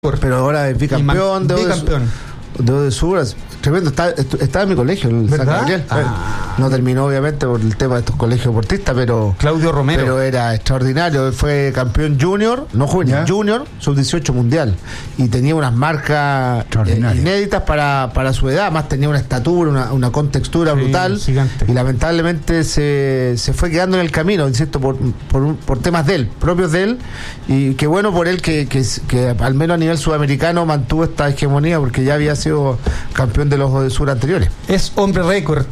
Pero ahora es bicampeón de Sur. Tremendo, estaba en mi colegio, el San Gabriel. No terminó obviamente por el tema de estos colegios deportistas, pero Claudio Romero. Pero era extraordinario. Fue campeón junior, no juvenil, junior, sub-18 mundial. Y tenía unas marcas inéditas para su edad. Además tenía una estatura, una contextura brutal. Gigante. Y lamentablemente se fue quedando en el camino, insisto, por temas de él, propios de él. Y qué bueno por él que al menos a nivel sudamericano mantuvo esta hegemonía, porque ya había sido campeón de los de Sur anteriores. Es hombre récord,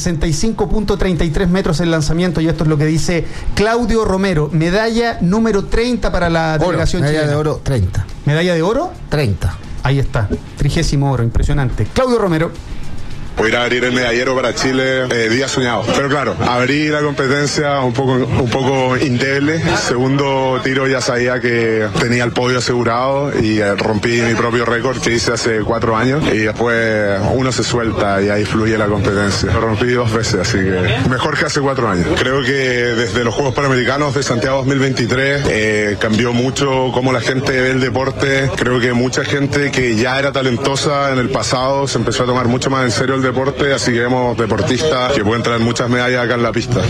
65.33 metros el lanzamiento, y esto es lo que dice Claudio Romero. Medalla número 30 para la delegación chilena. Medalla de oro 30. ¿Medalla de oro? 30. Ahí está, 30º oro, impresionante. Claudio Romero. Voy a ir a abrir el medallero para Chile, día soñado. Pero claro, abrí la competencia un poco indeble. Segundo tiro ya sabía que tenía el podio asegurado y rompí mi propio récord que hice hace 4 años. Y después uno se suelta y ahí fluye la competencia. Lo rompí 2 veces, así que mejor que hace 4 años. Creo que desde los Juegos Panamericanos de Santiago 2023 cambió mucho cómo la gente ve el deporte. Creo que mucha gente que ya era talentosa en el pasado se empezó a tomar mucho más en serio el deporte, así que vemos deportistas que pueden traer muchas medallas acá en la pista.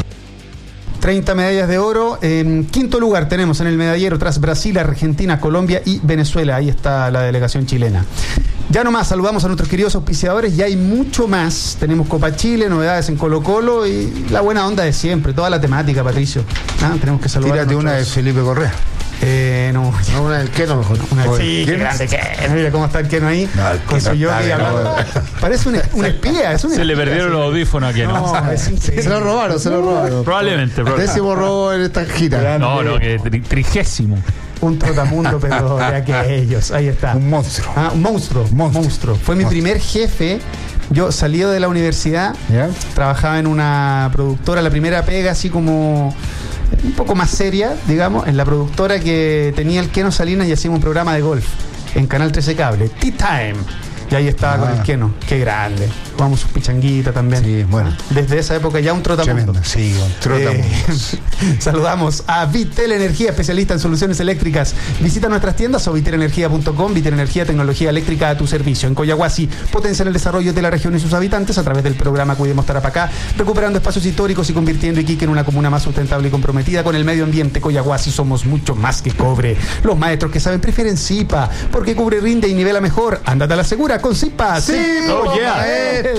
30 medallas de oro. En quinto lugar tenemos en el medallero tras Brasil, Argentina, Colombia y Venezuela. Ahí está la delegación chilena. Ya nomás saludamos a nuestros queridos auspiciadores. Ya hay mucho más. Tenemos Copa Chile, novedades en Colo-Colo y la buena onda de siempre. Toda la temática, Patricio. Tenemos que saludar. Tírate una de Felipe Correa. No, una del Keno mejor. Sí, qué grande Keno. Mira cómo está el Keno ahí. Con su yogi hablando. Parece un espía. Se le perdieron los audífonos a Keno. No, es increíble. Se lo robaron. Probablemente. 10º robo en esta gira. No, que 30º. Un trotamundo, pero de aquellos. Ahí está. Un monstruo. Un monstruo. Fue mi primer jefe. Yo salido de la universidad, trabajaba en una productora, la primera pega así como un poco más seria, digamos, en la productora que tenía el Keno Salinas, y hacíamos un programa de golf en Canal 13 Cable, Tea Time. Y ahí estaba con el Keno, qué grande. Jugamos sus pichanguitas también. Sí, bueno. Desde esa época ya un trotamundo. Sí, un trotamundo. Saludamos a Vitel Energía, especialista en soluciones eléctricas. Visita nuestras tiendas o vitelenergia.com. Vitel Energía, tecnología eléctrica a tu servicio. En Coyahuasi, potencian el desarrollo de la región y sus habitantes a través del programa Cuidemos Tarapacá, recuperando espacios históricos y convirtiendo Iquique en una comuna más sustentable y comprometida con el medio ambiente. Coyahuasi, somos mucho más que cobre. Los maestros que saben prefieren Zipa, porque cubre, rinde y nivela mejor. Ándate a la segura con Zipa. Sí, maestro.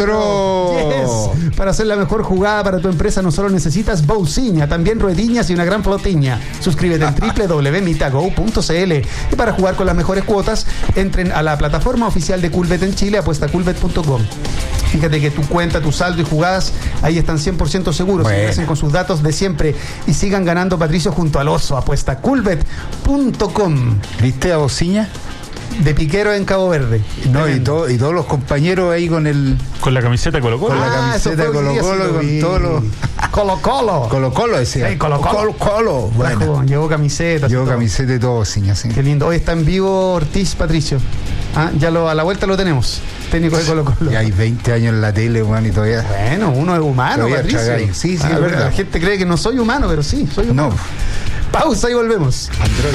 Yes. Para hacer la mejor jugada para tu empresa no solo necesitas bousiña, también ruediñas y una gran flotiña. Suscríbete en www.mitago.cl. Y para jugar con las mejores cuotas, entren a la plataforma oficial de Culbet en Chile, apuestaculbet.com. Fíjate que tu cuenta, tu saldo y jugadas ahí están 100% seguros. Bueno. Ingresen con sus datos de siempre y sigan ganando, Patricio, junto al oso. Apuestaculbet.com. ¿Viste a Bociña? De piquero en Cabo Verde. No, y todos los compañeros ahí con la camiseta de Colo-Colo. Con la camiseta de Colo-Colo y con todos los... Colo-Colo decía. Colo-Colo. Bueno. Llevó camiseta. Llevó camiseta y todo, Bociña, sí. Qué lindo. Hoy está en vivo Ortiz, Patricio. Ya a la vuelta lo tenemos. Técnico de Colo-Colo. Y hay 20 años en la tele, bueno, y todavía... Bueno, uno es humano, Patricio. Sí, es verdad. La gente cree que no soy humano, pero sí, soy humano. No. Pausa y volvemos. Android.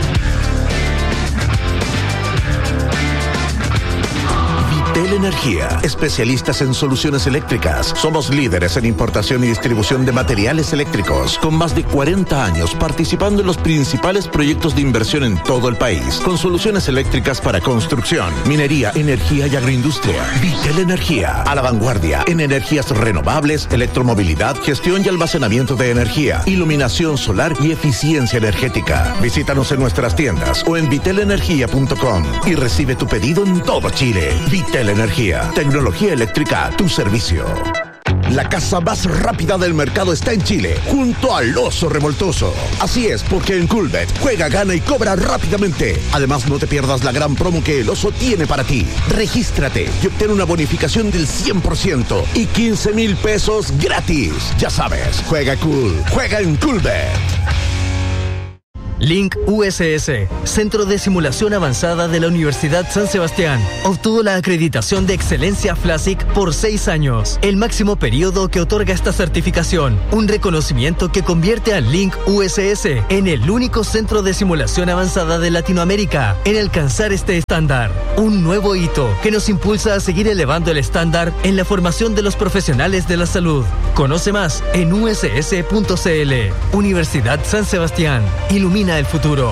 Energía, especialistas en soluciones eléctricas. Somos líderes en importación y distribución de materiales eléctricos, con más de 40 años participando en los principales proyectos de inversión en todo el país, con soluciones eléctricas para construcción, minería, energía y agroindustria. Vitel Energía, a la vanguardia en energías renovables, electromovilidad, gestión y almacenamiento de energía, iluminación solar y eficiencia energética. Visítanos en nuestras tiendas o en vitelenergia.com y recibe tu pedido en todo Chile. Vitel Energía, tecnología eléctrica a tu servicio. La casa más rápida del mercado está en Chile, junto al Oso Revoltoso. Así es, porque en Culbet juega, gana y cobra rápidamente. Además, no te pierdas la gran promo que el Oso tiene para ti. Regístrate y obtén una bonificación del 100% y 15,000 pesos gratis. Ya sabes, juega cool, juega en Culbet. Link USS, Centro de Simulación Avanzada de la Universidad San Sebastián, obtuvo la acreditación de excelencia FLASIC por 6 años, el máximo periodo que otorga esta certificación, un reconocimiento que convierte a Link USS en el único centro de simulación avanzada de Latinoamérica en alcanzar este estándar, un nuevo hito que nos impulsa a seguir elevando el estándar en la formación de los profesionales de la salud. Conoce más en uss.cl. Universidad San Sebastián, ilumina el futuro.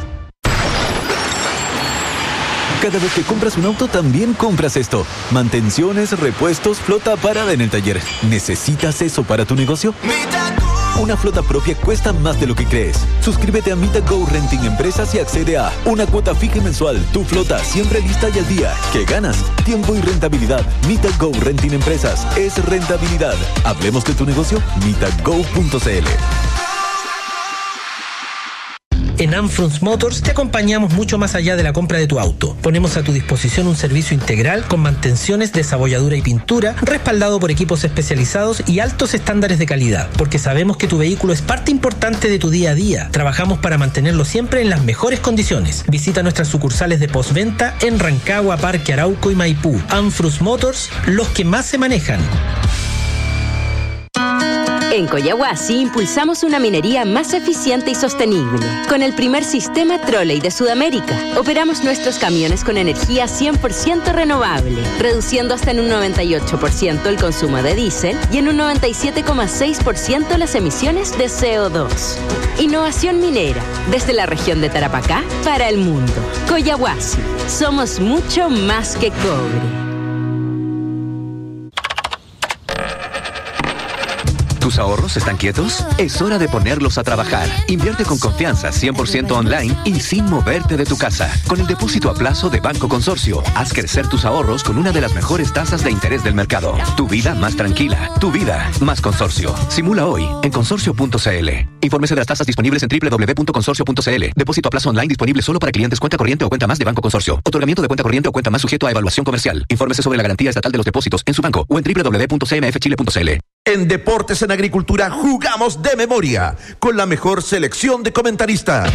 Cada vez que compras un auto, también compras esto. Mantenciones, repuestos, flota parada en el taller. ¿Necesitas eso para tu negocio? Una flota propia cuesta más de lo que crees. Suscríbete a Mita Go Renting Empresas y accede a una cuota fija y mensual. Tu flota siempre lista y al día. ¿Qué ganas? Tiempo y rentabilidad. Mita Go Renting Empresas es rentabilidad. Hablemos de tu negocio. mitago.cl. En Anfrunz Motors te acompañamos mucho más allá de la compra de tu auto. Ponemos a tu disposición un servicio integral con mantenciones, desabolladura y pintura, respaldado por equipos especializados y altos estándares de calidad, porque sabemos que tu vehículo es parte importante de tu día a día. Trabajamos para mantenerlo siempre en las mejores condiciones. Visita nuestras sucursales de postventa en Rancagua, Parque Arauco y Maipú. Anfrunz Motors, los que más se manejan. En Collahuasi impulsamos una minería más eficiente y sostenible. Con el primer sistema Trolley de Sudamérica, operamos nuestros camiones con energía 100% renovable, reduciendo hasta en un 98% el consumo de diésel y en un 97,6% las emisiones de CO2. Innovación minera, desde la región de Tarapacá para el mundo. Collahuasi, somos mucho más que cobre. ¿Tus ahorros están quietos? Es hora de ponerlos a trabajar. Invierte con confianza 100% online y sin moverte de tu casa. Con el depósito a plazo de Banco Consorcio, haz crecer tus ahorros con una de las mejores tasas de interés del mercado. Tu vida más tranquila. Tu vida más Consorcio. Simula hoy en consorcio.cl. Infórmese de las tasas disponibles en www.consorcio.cl. Depósito a plazo online disponible solo para clientes cuenta corriente o cuenta más de Banco Consorcio. Otorgamiento de cuenta corriente o cuenta más sujeto a evaluación comercial. Infórmese sobre la garantía estatal de los depósitos en su banco o en www.cmfchile.cl. En Deportes en Agricultura jugamos de memoria con la mejor selección de comentaristas.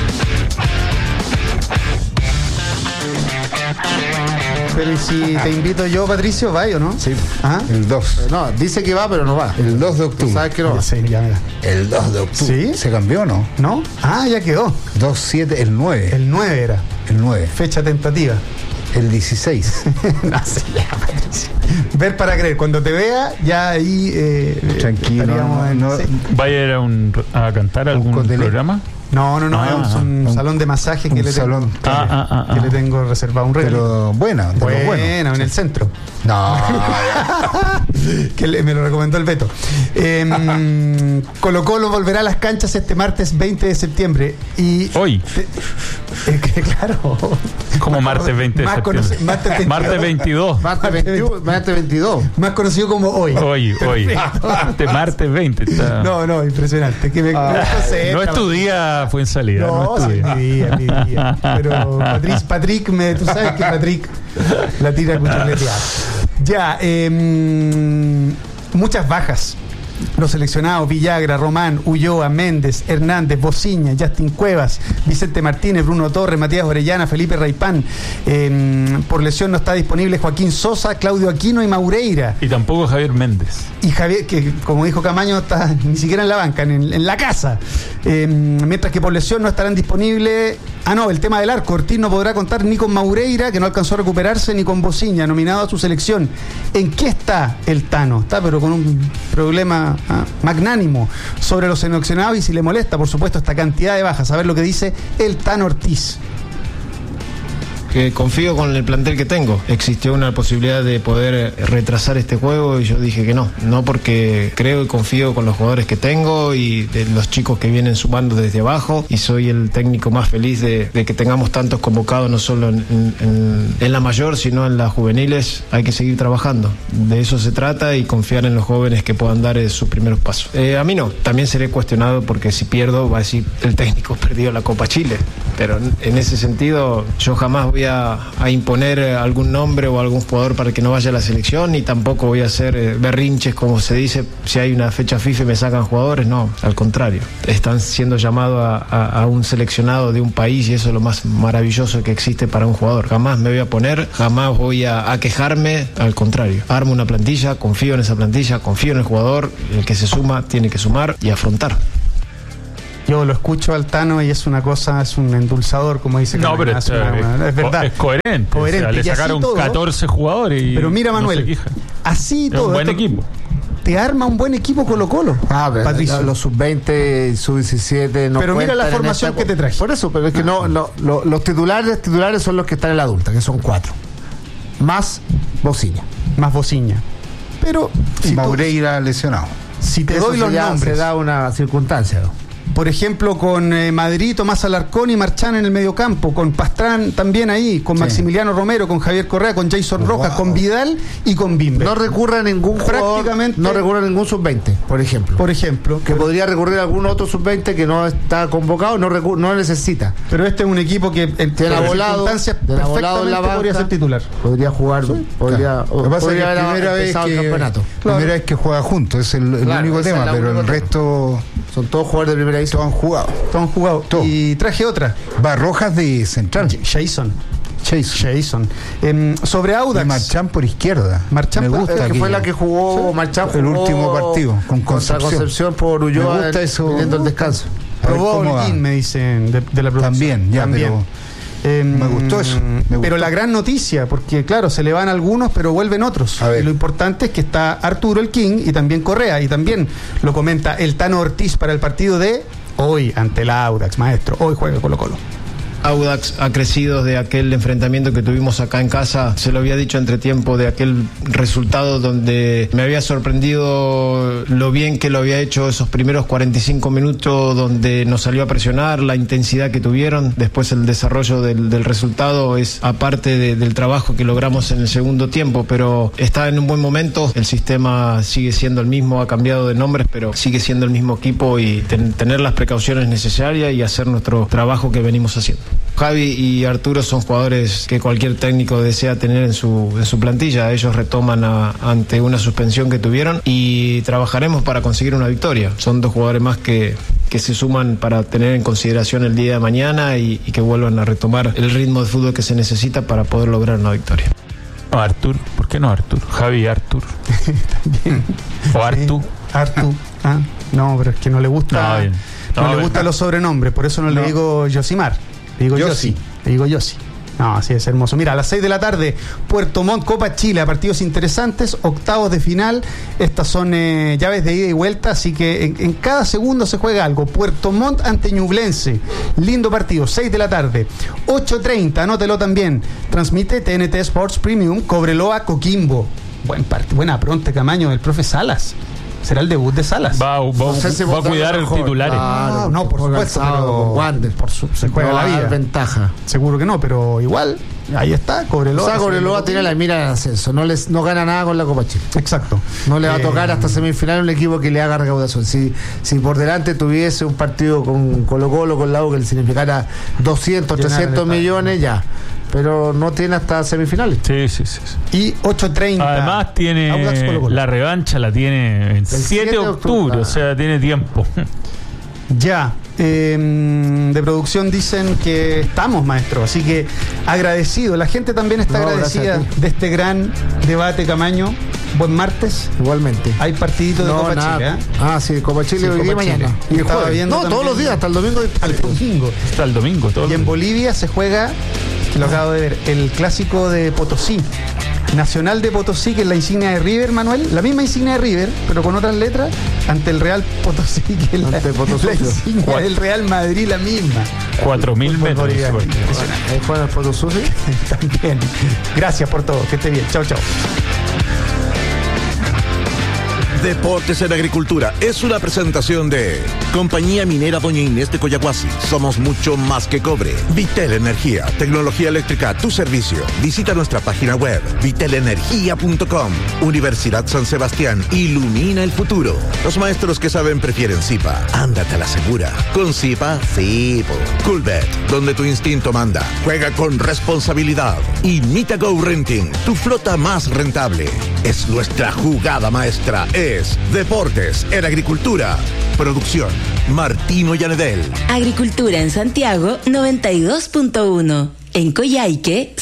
Pero ¿y si te invito yo, Patricio, va o no? Sí. ¿Ah? El 2. No, dice que va, pero no va. El 2 de octubre. ¿Sabes que no va? Sí, ya mira. El 2 de octubre. ¿Sí? ¿Se cambió o no? ¿No? Ah, ya quedó. 2-7, el 9. El 9 era. El 9. Fecha tentativa. El 16. No sé, ya, Patricio. Ver para creer. Cuando te vea, ya ahí. Tranquilo. Sí. ¿Vaya a ir a cantar algún programa? No, es un salón de masaje que le tengo, que le tengo reservado un regalo. Pero bueno, en el centro. No. Que me lo recomendó el Beto. Colo Colo volverá a las canchas este martes 20 de septiembre. Y hoy. Claro. Como martes 20 de septiembre. Martes 22. Martes 22. Más conocido como hoy. Hoy. Este martes 20. Está... No, impresionante. No es tu día. Fue en salida. No es mi día. Pero Patrick, tú sabes que Patrick la tira cuchufleteada. Ya, muchas bajas. Los seleccionados: Villagra, Román, Ulloa, Méndez, Hernández, Bociña, Justin Cuevas, Vicente Martínez, Bruno Torres, Matías Orellana, Felipe Raipán. Por lesión no está disponible Joaquín Sosa, Claudio Aquino y Maureira. Y tampoco Javier Méndez. Y Javier, que como dijo Camaño, está ni siquiera en la banca, en la casa. Mientras que por lesión no estarán disponibles. El tema del arco. Ortiz no podrá contar ni con Maureira, que no alcanzó a recuperarse, ni con Bociña, nominado a su selección. ¿En qué está el Tano? Está pero con un problema magnánimo sobre los seleccionados, y si le molesta, por supuesto, esta cantidad de bajas. A ver lo que dice el Tano Ortiz. Que confío con el plantel que tengo. Existió una posibilidad de poder retrasar este juego y yo dije que no porque creo y confío con los jugadores que tengo y de los chicos que vienen sumando desde abajo, y soy el técnico más feliz de que tengamos tantos convocados, no solo en la mayor, sino en las juveniles. Hay que seguir trabajando, de eso se trata, y confiar en los jóvenes que puedan dar sus primeros pasos. A mí no, también seré cuestionado porque si pierdo va a decir el técnico perdió la Copa Chile, pero en ese sentido yo jamás voy voy a imponer algún nombre o algún jugador para que no vaya a la selección, ni tampoco voy a hacer berrinches, como se dice, si hay una fecha FIFA y me sacan jugadores. No, al contrario, están siendo llamados a un seleccionado de un país y eso es lo más maravilloso que existe para un jugador. Jamás me voy a poner, jamás voy a quejarme, al contrario, armo una plantilla, confío en esa plantilla, confío en el jugador, el que se suma tiene que sumar y afrontar. Yo lo escucho al Tano y es una cosa, es un endulzador, como dice. No, pero es verdad. Es coherente. O sea, le sacaron todo, 14 jugadores y pero mira, Manuel, no así todo. Es un buen equipo. Te arma un buen equipo Colo-Colo. Patricio. Los sub-20, sub-17 no. Pero mira la formación que te traje. Por eso, pero es que los titulares son los que están en la adulta, que son 4. Más Bociña. Pero si Maureira lesionado. Si te doy los nombres, se da una circunstancia, ¿no? Por ejemplo, con Madrid, Tomás Alarcón y Marchán en el mediocampo, con Pastrán también ahí, con Maximiliano Romero, con Javier Correa, con Jason Rojas, con Vidal y con Bimber. No recurre a ningún jugador, no recurre a ningún sub-20, por ejemplo. Que podría recurrir a algún otro sub-20 que no está convocado, no necesita. Pero este es un equipo que en las circunstancias perfectamente podría ser titular. Podría jugar, podría haber empezado el campeonato. Primera vez que juega juntos, es el único tema, pero el resto son todos jugadores de primera división. Todos han jugado. Todo. Y traje otra. Rojas de central. Jason. Sobre Audax. Y Marchán por izquierda. Me gusta. Que fue la que jugó Marchán. El último partido con Concepción por Ulloa. Me gusta eso. Pidiendo el descanso. Probó Holguín, me dicen, de la producción. También. Me gustó eso. Pero la gran noticia, porque claro, se le van algunos, pero vuelven otros. Y lo importante es que está Arturo el King y también Correa. Y también lo comenta el Tano Ortiz para el partido de hoy ante la Audax, maestro. Hoy juega Colo-Colo. Audax ha crecido de aquel enfrentamiento que tuvimos acá en casa, se lo había dicho entre tiempo, de aquel resultado donde me había sorprendido lo bien que lo había hecho esos primeros 45 minutos, donde nos salió a presionar, la intensidad que tuvieron. Después el desarrollo del resultado es aparte del trabajo que logramos en el segundo tiempo, pero está en un buen momento. El sistema sigue siendo el mismo, ha cambiado de nombres, pero sigue siendo el mismo equipo y tener las precauciones necesarias y hacer nuestro trabajo que venimos haciendo. Javi y Arturo son jugadores que cualquier técnico desea tener en su plantilla. Ellos retoman ante una suspensión que tuvieron y trabajaremos para conseguir una victoria. Son dos jugadores más que se suman para tener en consideración el día de mañana y que vuelvan a retomar el ritmo de fútbol que se necesita para poder lograr una victoria. No, Artur, ¿por qué no Artur? Javi y Artur. También. O Artu. Artu. No, pero es que no le gusta. No le gustan los sobrenombres, por eso no le digo Yosimar. Le digo Yossi. No, así es hermoso. Mira, a las 6 de la tarde, Puerto Montt, Copa Chile, partidos interesantes, octavos de final. Estas son llaves de ida y vuelta, así que en cada segundo se juega algo. Puerto Montt ante Ñublense. Lindo partido, 6 de la tarde. 8:30, anótelo también. Transmite TNT Sports Premium, Cobreloa, Coquimbo. Buena pronta Camaño del profe Salas. ¿Será el debut de Salas? Va a cuidar el titular. No, por supuesto. Se juega la vida. Ventaja. Seguro que no, pero igual, ahí está, Cobreloa. O sea, Cobreloa tiene la mira en ascenso. No gana nada con la Copa Chile. Exacto. No le va a tocar hasta semifinal un equipo que le haga recaudación. Si por delante tuviese un partido con Colo-Colo, con la U, que le significara 200, 300 millones, ya. Pero no tiene hasta semifinales. Sí. Y 8:30. Además tiene la revancha, la tiene el 7 de octubre, o sea, tiene tiempo. Ya. De producción dicen que estamos, maestro, así que agradecido. La gente también está agradecida de este gran debate, Camaño. Buen martes. Igualmente. Hay partidito de Copa Chile. Sí, Copa Chile hoy día y mañana. Y estaba viendo todos los días, hasta el domingo. Hasta el domingo. Y en Bolivia se juega, lo acabo de ver, el clásico de Potosí. Nacional de Potosí, que es la insignia de River, Manuel, la misma insignia de River, pero con otras letras, ante el Real Potosí, que es la insignia del Real Madrid, la misma. 4.000 metros. Ahí juega el Potosí. También. Gracias por todo, que esté bien. Chao. Deportes en Agricultura es una presentación de Compañía Minera Doña Inés de Coyahuasi. Somos mucho más que cobre. Vitel Energía, tecnología eléctrica a tu servicio. Visita nuestra página web vitelenergia.com. Universidad San Sebastián, ilumina el futuro. Los maestros que saben prefieren Zipa. Ándate a la segura. Con Zipa, sí. Coolbet, donde tu instinto manda. Juega con responsabilidad. Y Mitago Renting, tu flota más rentable. Es nuestra jugada maestra. Es Deportes en Agricultura. Producción Martino Llanedel. Agricultura en Santiago 92.1. En Coyhaique,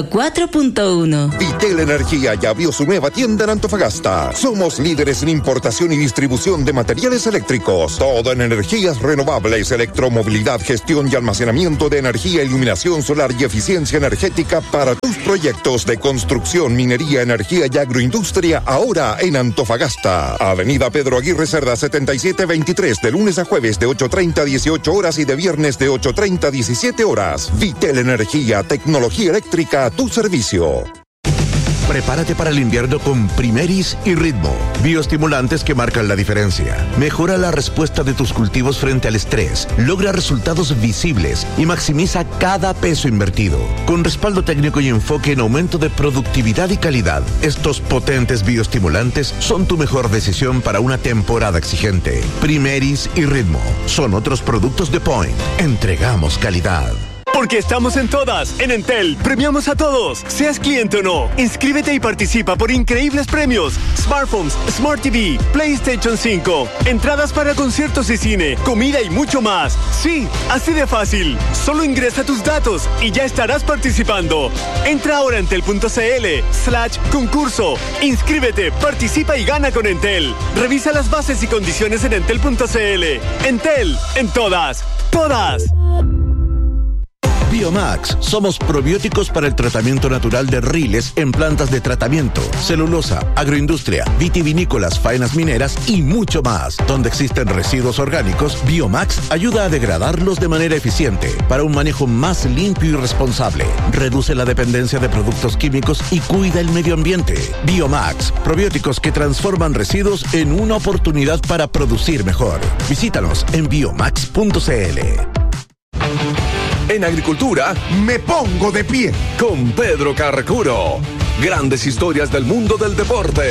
104.1. Vitel Energía ya abrió su nueva tienda en Antofagasta. Somos líderes en importación y distribución de materiales eléctricos. Todo en energías renovables, electromovilidad, gestión y almacenamiento de energía, iluminación solar y eficiencia energética para tus proyectos de construcción, minería, energía y agroindustria. Ahora en Antofagasta. Avenida Pedro Aguirre Cerda 7723, de lunes a jueves de 8:30 a 18 horas y de viernes de 8:30 a 17 horas. Vitel Energía. Tecnología eléctrica a tu servicio. Prepárate para el invierno con Primeris y Ritmo. Bioestimulantes que marcan la diferencia. Mejora la respuesta de tus cultivos frente al estrés. Logra resultados visibles y maximiza cada peso invertido. Con respaldo técnico y enfoque en aumento de productividad y calidad, estos potentes bioestimulantes son tu mejor decisión para una temporada exigente. Primeris y Ritmo son otros productos de Point. Entregamos calidad. Porque estamos en todas. En Entel premiamos a todos, seas cliente o no. Inscríbete y participa por increíbles premios: smartphones, Smart TV, PlayStation 5, entradas para conciertos y cine, comida y mucho más. Sí, así de fácil. Solo ingresa tus datos y ya estarás participando. Entra ahora a entel.cl/concurso. Inscríbete, participa y gana con Entel. Revisa las bases y condiciones en entel.cl. Entel, en todas. ¡Todas! Biomax, somos probióticos para el tratamiento natural de riles en plantas de tratamiento, celulosa, agroindustria, vitivinícolas, faenas mineras y mucho más. Donde existen residuos orgánicos, Biomax ayuda a degradarlos de manera eficiente para un manejo más limpio y responsable. Reduce la dependencia de productos químicos y cuida el medio ambiente. Biomax, probióticos que transforman residuos en una oportunidad para producir mejor. Visítanos en biomax.cl. En Agricultura, me pongo de pie con Pedro Carcuro. Grandes historias del mundo del deporte.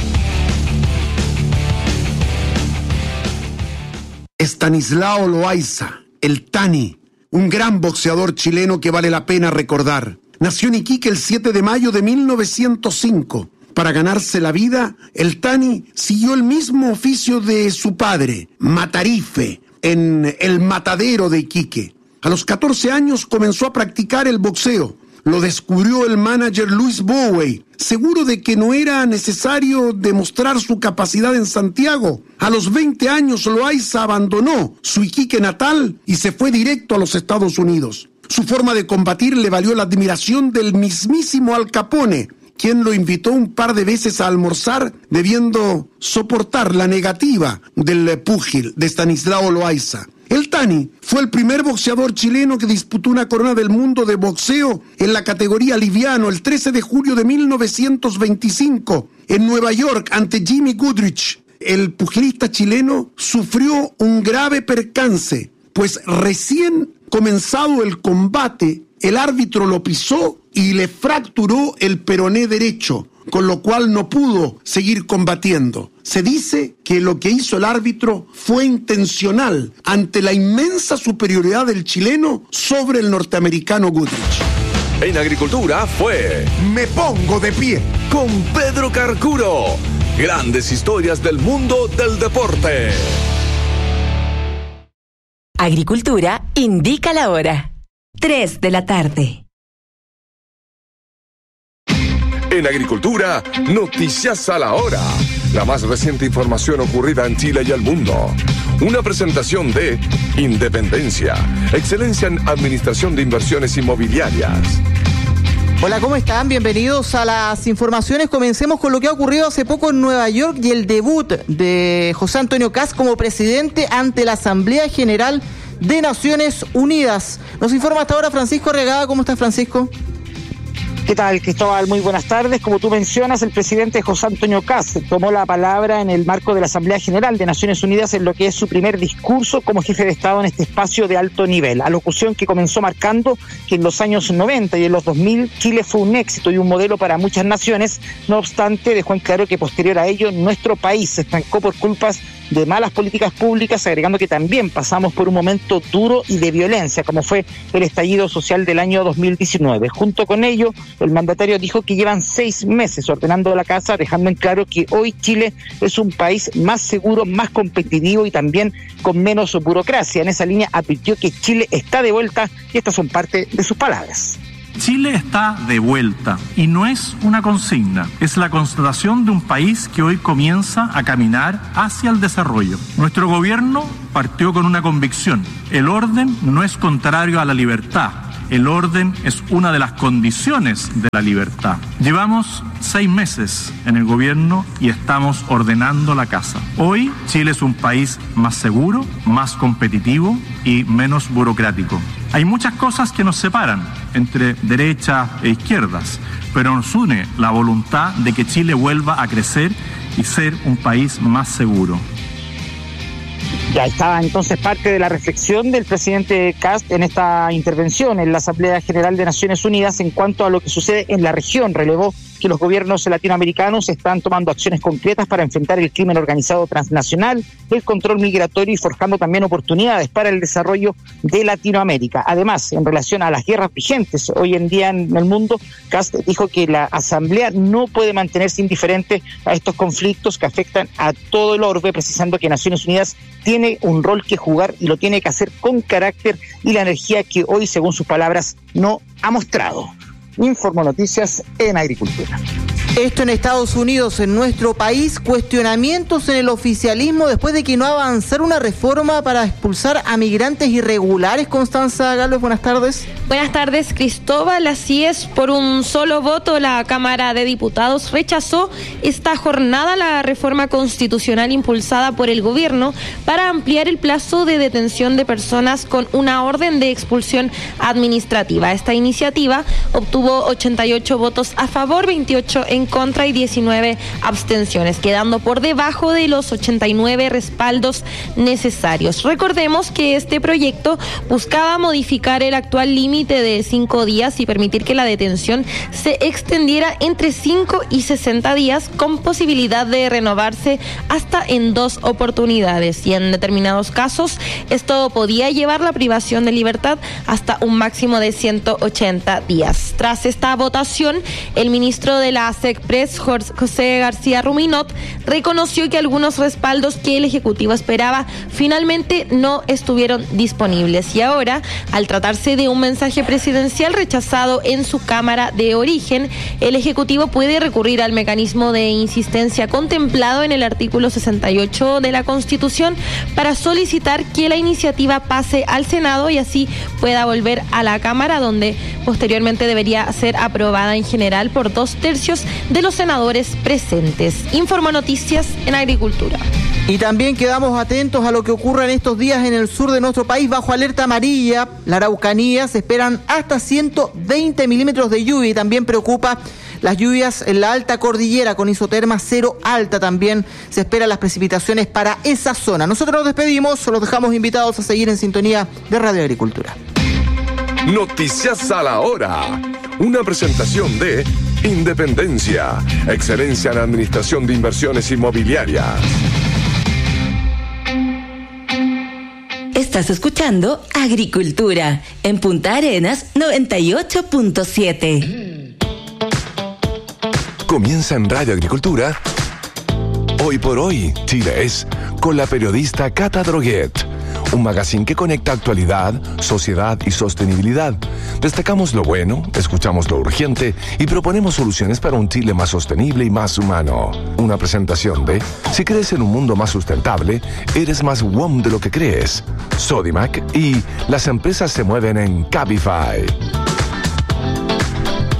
Estanislao Loaiza, el Tani, un gran boxeador chileno que vale la pena recordar. Nació en Iquique el 7 de mayo de 1905. Para ganarse la vida, el Tani siguió el mismo oficio de su padre, matarife, en el matadero de Iquique. A los 14 años comenzó a practicar el boxeo. Lo descubrió el manager Luis Bowie, seguro de que no era necesario demostrar su capacidad en Santiago. A los 20 años Loaiza abandonó su Iquique natal y se fue directo a los Estados Unidos. Su forma de combatir le valió la admiración del mismísimo Al Capone, quien lo invitó un par de veces a almorzar, debiendo soportar la negativa del púgil de Estanislao Loaiza. El Tani fue el primer boxeador chileno que disputó una corona del mundo de boxeo en la categoría liviano el 13 de julio de 1925 en Nueva York ante Jimmy Goodrich. El pugilista chileno sufrió un grave percance, pues recién comenzado el combate, el árbitro lo pisó y le fracturó el peroné derecho, con lo cual no pudo seguir combatiendo. Se dice que lo que hizo el árbitro fue intencional ante la inmensa superioridad del chileno sobre el norteamericano Goodrich. En Agricultura fue Me Pongo de Pie con Pedro Carcuro. Grandes historias del mundo del deporte. Agricultura indica la hora. 3 de la tarde. En Agricultura, noticias a la hora. La más reciente información ocurrida en Chile y el mundo. Una presentación de Independencia, excelencia en administración de inversiones inmobiliarias. Hola, ¿cómo están? Bienvenidos a las informaciones. Comencemos con lo que ha ocurrido hace poco en Nueva York y el debut de José Antonio Kast como presidente ante la Asamblea General de Naciones Unidas. Nos informa hasta ahora Francisco Regada. ¿Cómo estás, Francisco? ¿Qué tal, Cristóbal? Muy buenas tardes. Como tú mencionas, el presidente José Antonio Kast tomó la palabra en el marco de la Asamblea General de Naciones Unidas en lo que es su primer discurso como jefe de Estado en este espacio de alto nivel. Alocución que comenzó marcando que en los años 90 y en los 2000 Chile fue un éxito y un modelo para muchas naciones. No obstante, dejó en claro que posterior a ello nuestro país se estancó por culpas de malas políticas públicas, agregando que también pasamos por un momento duro y de violencia, como fue el estallido social del año 2019. Junto con ello, el mandatario dijo que llevan 6 meses ordenando la casa, dejando en claro que hoy Chile es un país más seguro, más competitivo y también con menos burocracia. En esa línea advirtió que Chile está de vuelta y estas son parte de sus palabras. Chile está de vuelta y no es una consigna, es la constatación de un país que hoy comienza a caminar hacia el desarrollo. Nuestro gobierno partió con una convicción: el orden no es contrario a la libertad. El orden es una de las condiciones de la libertad. Llevamos 6 meses en el gobierno y estamos ordenando la casa. Hoy Chile es un país más seguro, más competitivo y menos burocrático. Hay muchas cosas que nos separan entre derechas e izquierdas, pero nos une la voluntad de que Chile vuelva a crecer y ser un país más seguro. Ya estaba entonces parte de la reflexión del presidente Kast en esta intervención en la Asamblea General de Naciones Unidas en cuanto a lo que sucede en la región. Relevó que los gobiernos latinoamericanos están tomando acciones concretas para enfrentar el crimen organizado transnacional, el control migratorio y forjando también oportunidades para el desarrollo de Latinoamérica. Además, en relación a las guerras vigentes hoy en día en el mundo, Kast dijo que la Asamblea no puede mantenerse indiferente a estos conflictos que afectan a todo el orbe, precisando que Naciones Unidas tiene un rol que jugar y lo tiene que hacer con carácter y la energía que hoy, según sus palabras, no ha mostrado. Informo Noticias en Agricultura. Esto en Estados Unidos, en nuestro país, cuestionamientos en el oficialismo después de que no avanzara una reforma para expulsar a migrantes irregulares. Constanza Gálvez, buenas tardes. Buenas tardes, Cristóbal. Así es, por un solo voto la Cámara de Diputados rechazó esta jornada la reforma constitucional impulsada por el gobierno para ampliar el plazo de detención de personas con una orden de expulsión administrativa. Esta iniciativa obtuvo 88 votos a favor, 28 en contra y 19 abstenciones, quedando por debajo de los 89 respaldos necesarios. Recordemos que este proyecto buscaba modificar el actual límite de 5 días y permitir que la detención se extendiera entre 5 y 60 días con posibilidad de renovarse hasta en 2 oportunidades, y en determinados casos esto podía llevar la privación de libertad hasta un máximo de 180 días. Tras esta votación, el ministro de la SECPRES, José García Ruminot, reconoció que algunos respaldos que el Ejecutivo esperaba finalmente no estuvieron disponibles, y ahora, al tratarse de un mensaje presidencial rechazado en su Cámara de origen, el Ejecutivo puede recurrir al mecanismo de insistencia contemplado en el artículo 68 de la Constitución para solicitar que la iniciativa pase al Senado y así pueda volver a la Cámara, donde posteriormente debería ser aprobada en general por 2/3 de los senadores presentes. Informo Noticias en Agricultura. Y también quedamos atentos a lo que ocurra en estos días en el sur de nuestro país. Bajo alerta amarilla, la Araucanía, se esperan hasta 120 milímetros de lluvia, y también preocupa las lluvias en la alta cordillera con isoterma 0 alta. También se esperan las precipitaciones para esa zona. Nosotros nos despedimos, los dejamos invitados a seguir en sintonía de Radio Agricultura. Noticias a la hora. Una presentación de Independencia, excelencia en administración de inversiones inmobiliarias. Estás escuchando Agricultura en Punta Arenas 98.7. Comienza en Radio Agricultura. Hoy por hoy, Chile es, con la periodista Cata Droguet. Un magazine que conecta actualidad, sociedad y sostenibilidad. Destacamos lo bueno, escuchamos lo urgente y proponemos soluciones para un Chile más sostenible y más humano. Una presentación de: si crees en un mundo más sustentable, eres más WOM de lo que crees. Sodimac y las empresas se mueven en Cabify. Hola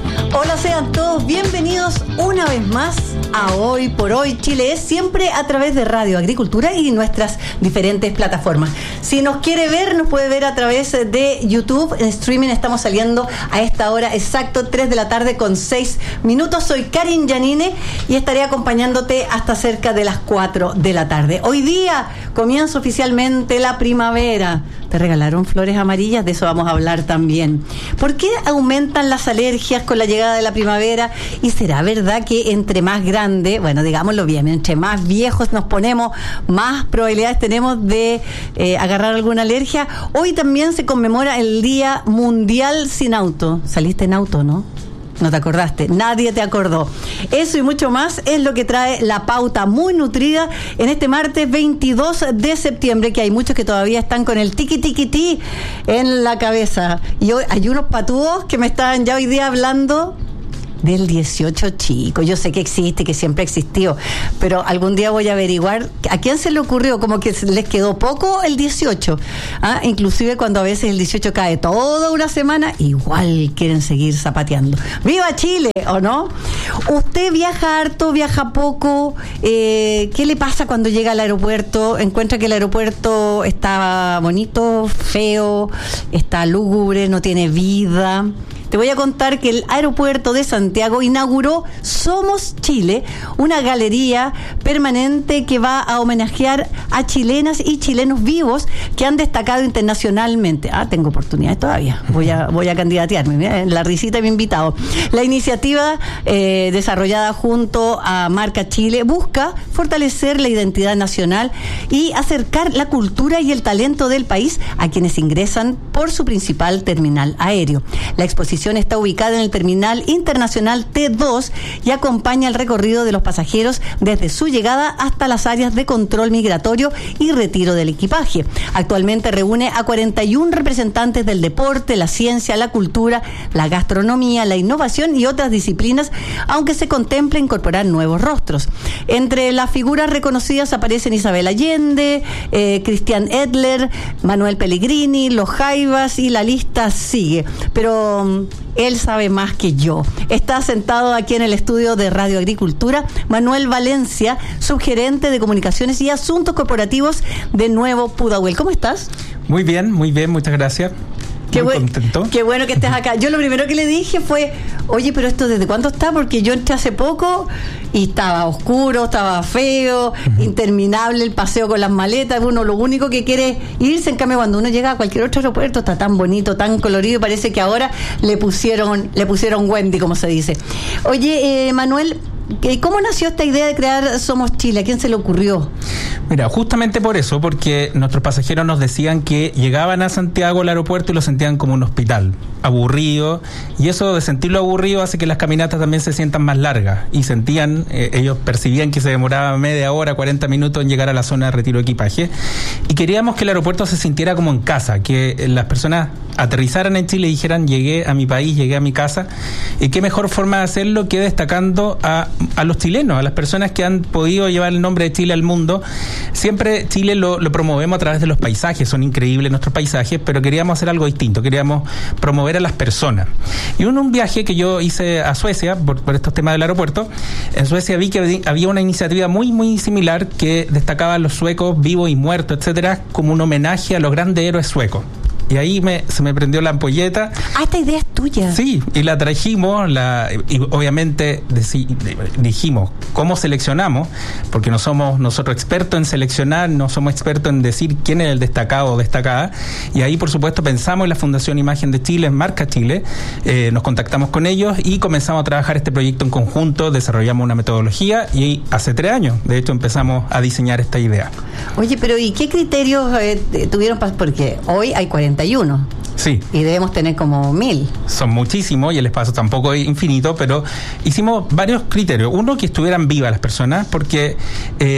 Hola, sean todos bienvenidos una vez más a Hoy por Hoy Chile. Es siempre a través de Radio Agricultura y nuestras diferentes plataformas. Si nos quiere ver, nos puede ver a través de YouTube. En streaming estamos saliendo a esta hora exacto, 3 de la tarde con 6 minutos. Soy Karin Yanine y estaré acompañándote hasta cerca de las 4 de la tarde. Hoy día comienza oficialmente la primavera. ¿Te regalaron flores amarillas? De eso vamos a hablar también. ¿Por qué aumentan las alergias con la llegada de la primavera? ¿Y será verdad que entre más grande, bueno, digámoslo bien, entre más viejos nos ponemos, más probabilidades tenemos de agarrar alguna alergia? Hoy también se conmemora el Día Mundial sin Auto. ¿Saliste en auto, no? No te acordaste, nadie te acordó. Eso y mucho más es lo que trae la pauta muy nutrida en este martes 22 de septiembre, que hay muchos que todavía están con el tiqui en la cabeza. Y hoy hay unos patúos que me estaban ya hoy día hablando del 18, chico. Yo sé que existe, que siempre existió, pero algún día voy a averiguar a quién se le ocurrió, como que les quedó poco el 18. Inclusive cuando a veces el 18 cae toda una semana, igual quieren seguir zapateando. ¡Viva Chile! ¿O no? ¿Usted viaja harto, viaja poco? ¿Qué le pasa cuando llega al aeropuerto? ¿Encuentra que el aeropuerto está bonito, feo, está lúgubre, no tiene vida? Te voy a contar que el aeropuerto de Santiago inauguró Somos Chile, una galería permanente que va a homenajear a chilenas y chilenos vivos que han destacado internacionalmente. Tengo oportunidades todavía. Voy a candidatearme. Mira, la risita de mi invitado. La iniciativa desarrollada junto a Marca Chile busca fortalecer la identidad nacional y acercar la cultura y el talento del país a quienes ingresan por su principal terminal aéreo. La exposición está ubicada en el Terminal Internacional T2 y acompaña el recorrido de los pasajeros desde su llegada hasta las áreas de control migratorio y retiro del equipaje. Actualmente reúne a 41 representantes del deporte, la ciencia, la cultura, la gastronomía, la innovación y otras disciplinas, aunque se contempla incorporar nuevos rostros. Entre las figuras reconocidas aparecen Isabel Allende, Cristian Edler, Manuel Pellegrini, Los Jaivas y la lista sigue. Pero él sabe más que yo. Está sentado aquí en el estudio de Radio Agricultura Manuel Valencia, subgerente de Comunicaciones y Asuntos Corporativos de Nuevo Pudahuel. ¿Cómo estás? Muy bien, muchas gracias. Qué bueno que estés acá. Yo lo primero que le dije fue, oye, pero esto ¿desde cuándo está? Porque yo entré hace poco y estaba oscuro, estaba feo, interminable el paseo con las maletas. Uno lo único que quiere es irse. En cambio, cuando uno llega a cualquier otro aeropuerto está tan bonito, tan colorido, y parece que ahora le pusieron Wendy, como se dice. Oye, Manuel, ¿cómo nació esta idea de crear Somos Chile? ¿A quién se le ocurrió? Mira, justamente por eso, porque nuestros pasajeros nos decían que llegaban a Santiago al aeropuerto y lo sentían como un hospital, aburrido, y eso de sentirlo aburrido hace que las caminatas también se sientan más largas, y sentían, ellos percibían que se demoraba media hora, 40 minutos en llegar a la zona de retiro de equipaje, y queríamos que el aeropuerto se sintiera como en casa, que las personas aterrizaran en Chile y dijeran, llegué a mi país, llegué a mi casa, y qué mejor forma de hacerlo que destacando a los chilenos, a las personas que han podido llevar el nombre de Chile al mundo. Siempre Chile lo promovemos a través de los paisajes, son increíbles nuestros paisajes, pero queríamos hacer algo distinto, queríamos promover a las personas. Y en un viaje que yo hice a Suecia, por estos temas del aeropuerto, en Suecia vi que había una iniciativa muy similar que destacaba a los suecos vivos y muertos, etcétera, como un homenaje a los grandes héroes suecos. Y ahí se me prendió la ampolleta. Esta idea es tuya. Sí, y la trajimos, y obviamente dijimos, ¿cómo seleccionamos? Porque no somos nosotros expertos en seleccionar, no somos expertos en decir quién es el destacado o destacada. Y ahí, por supuesto, pensamos en la Fundación Imagen de Chile, en Marca Chile, nos contactamos con ellos y comenzamos a trabajar este proyecto en conjunto, desarrollamos una metodología y hace 3 años, de hecho, empezamos a diseñar esta idea. Oye, pero ¿y qué criterios tuvieron? Porque hoy hay 41. Sí. Y debemos tener como 1000. Son muchísimos y el espacio tampoco es infinito, pero hicimos varios criterios. Uno, que estuvieran vivas las personas, porque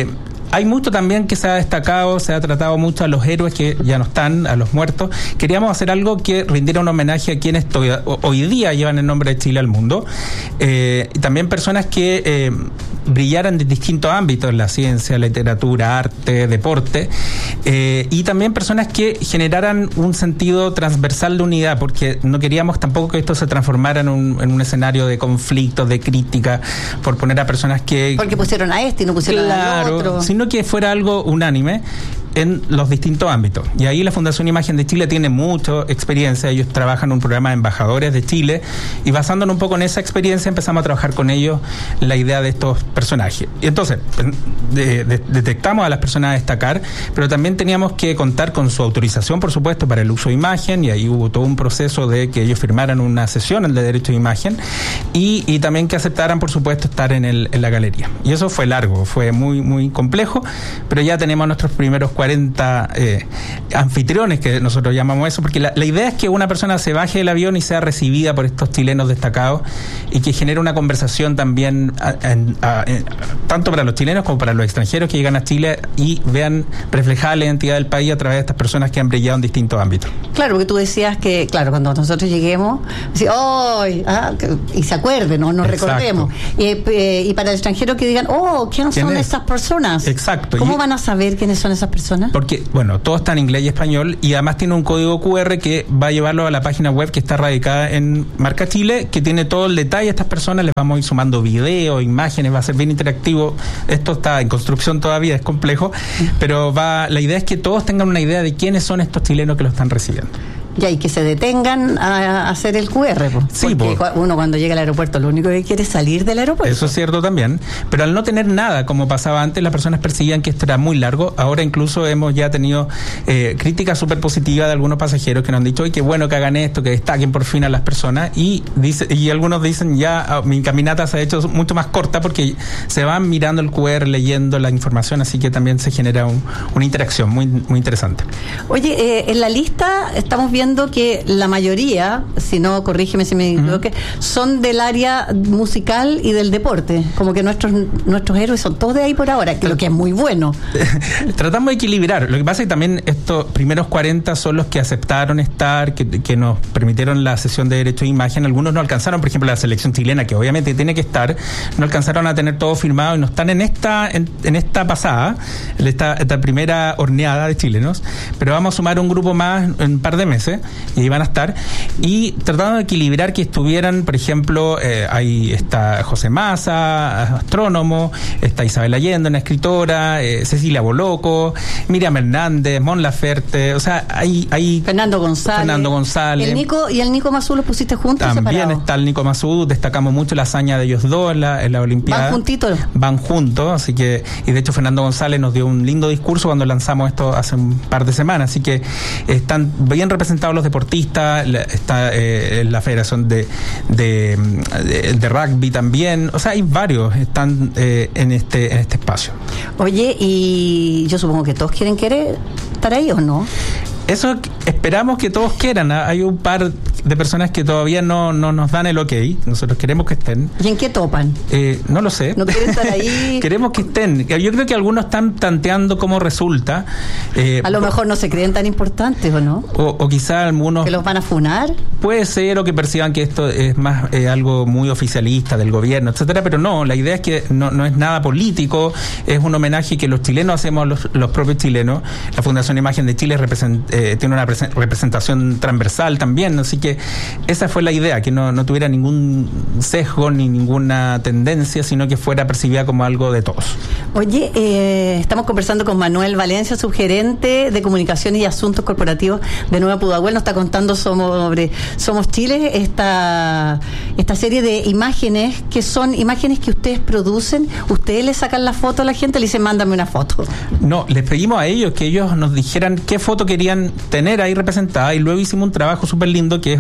hay mucho también que se ha destacado, se ha tratado mucho a los héroes que ya no están, a los muertos. Queríamos hacer algo que rindiera un homenaje a quienes hoy día llevan el nombre de Chile al mundo, y también personas que brillaran de distintos ámbitos, la ciencia, la literatura, arte, deporte, y también personas que generaran un sentido transversal de unidad, porque no queríamos tampoco que esto se transformara en un escenario de conflictos, de crítica, por poner a personas que... Porque pusieron a este y no pusieron al otro. Sino que fuera algo unánime en los distintos ámbitos. Y ahí la Fundación Imagen de Chile tiene mucha experiencia. Ellos trabajan en un programa de embajadores de Chile, y basándonos un poco en esa experiencia empezamos a trabajar con ellos la idea de estos personajes. Y entonces detectamos a las personas a destacar, pero también teníamos que contar con su autorización, por supuesto, para el uso de imagen, y ahí hubo todo un proceso de que ellos firmaran una sesión de derecho de imagen, y también que aceptaran, por supuesto, estar en la galería. Y eso fue largo, fue muy, muy complejo, pero ya tenemos nuestros primeros 40 anfitriones, que nosotros llamamos eso, porque la idea es que una persona se baje del avión y sea recibida por estos chilenos destacados, y que genere una conversación también tanto para los chilenos como para los extranjeros que llegan a Chile y vean reflejada la identidad del país a través de estas personas que han brillado en distintos ámbitos. Claro, porque tú decías que, claro, cuando nosotros lleguemos, y se acuerden, ¿no? Nos recordemos. Y para el extranjero que digan, ¿quiénes son esas personas? Exacto. ¿Cómo van a saber quiénes son esas personas? Porque, bueno, todo está en inglés y español, y además tiene un código QR que va a llevarlo a la página web que está radicada en Marca Chile, que tiene todo el detalle de estas personas. Les vamos a ir sumando videos, imágenes, va a ser bien interactivo. Esto está en construcción todavía, es complejo, pero la idea es que todos tengan una idea de quiénes son estos chilenos que lo están recibiendo. Ya, y que se detengan a hacer el QR, sí, porque uno cuando llega al aeropuerto lo único que quiere es salir del aeropuerto. Eso es cierto también, pero al no tener nada, como pasaba antes, las personas percibían que esto era muy largo. Ahora incluso hemos ya tenido críticas súper positivas de algunos pasajeros que nos han dicho, qué bueno que hagan esto, que destaquen por fin a las personas, y algunos dicen, mi caminata se ha hecho mucho más corta porque se van mirando el QR, leyendo la información, así que también se genera una interacción muy, muy interesante. Oye, en la lista estamos viendo que la mayoría, si no, corrígeme si me equivoco, son del área musical y del deporte, como que nuestros héroes son todos de ahí por ahora, que lo que es muy bueno. Tratamos de equilibrar. Lo que pasa es que también estos primeros 40 son los que aceptaron estar, que nos permitieron la sesión de derecho de imagen. Algunos no alcanzaron, por ejemplo, la selección chilena, que obviamente tiene que estar, no alcanzaron a tener todo firmado y no están en esta pasada, esta primera horneada de chilenos, pero vamos a sumar un grupo más en un par de meses, y ahí van a estar, y tratando de equilibrar que estuvieran, por ejemplo, ahí está José Massa, astrónomo, está Isabel Allende, una escritora, Cecilia Boloco, Miriam Hernández, Mon Laferte, o sea, hay Fernando González. ¿El Nico Mazú los pusiste juntos? También separados? Está el Nico Mazú, destacamos mucho la hazaña de ellos dos en la Olimpiada. ¿Van juntitos? Van juntos, así que, y de hecho Fernando González nos dio un lindo discurso cuando lanzamos esto hace un par de semanas, así que están bien representados los deportistas, está la Federación de Rugby también, o sea, hay varios, están en este espacio. Oye, y yo supongo que todos quieren estar ahí, ¿o no? Eso esperamos que todos quieran. Hay un par de personas que todavía no nos dan el ok. Nosotros queremos que estén. ¿Y en qué topan? No lo sé. ¿No quieren estar ahí? Queremos que estén. Yo creo que algunos están tanteando cómo resulta. A lo mejor no se creen tan importantes, ¿o no? O quizá algunos... ¿Que los van a funar? Puede ser, o que perciban que esto es más algo muy oficialista del gobierno, etcétera, pero no, la idea es que no es nada político, es un homenaje que los chilenos hacemos a los propios chilenos. La Fundación Imagen de Chile tiene una representación transversal también, así que esa fue la idea, que no tuviera ningún sesgo ni ninguna tendencia, sino que fuera percibida como algo de todos. Oye, estamos conversando con Manuel Valencia, subgerente de Comunicaciones y Asuntos Corporativos de Nueva Pudahuel. Nos está contando sobre Somos Chile, esta serie de imágenes, que son imágenes que ustedes producen. Ustedes le sacan la foto a la gente, le dicen, mándame una foto. No, les pedimos a ellos que ellos nos dijeran qué foto querían tener ahí representada, y luego hicimos un trabajo súper lindo que es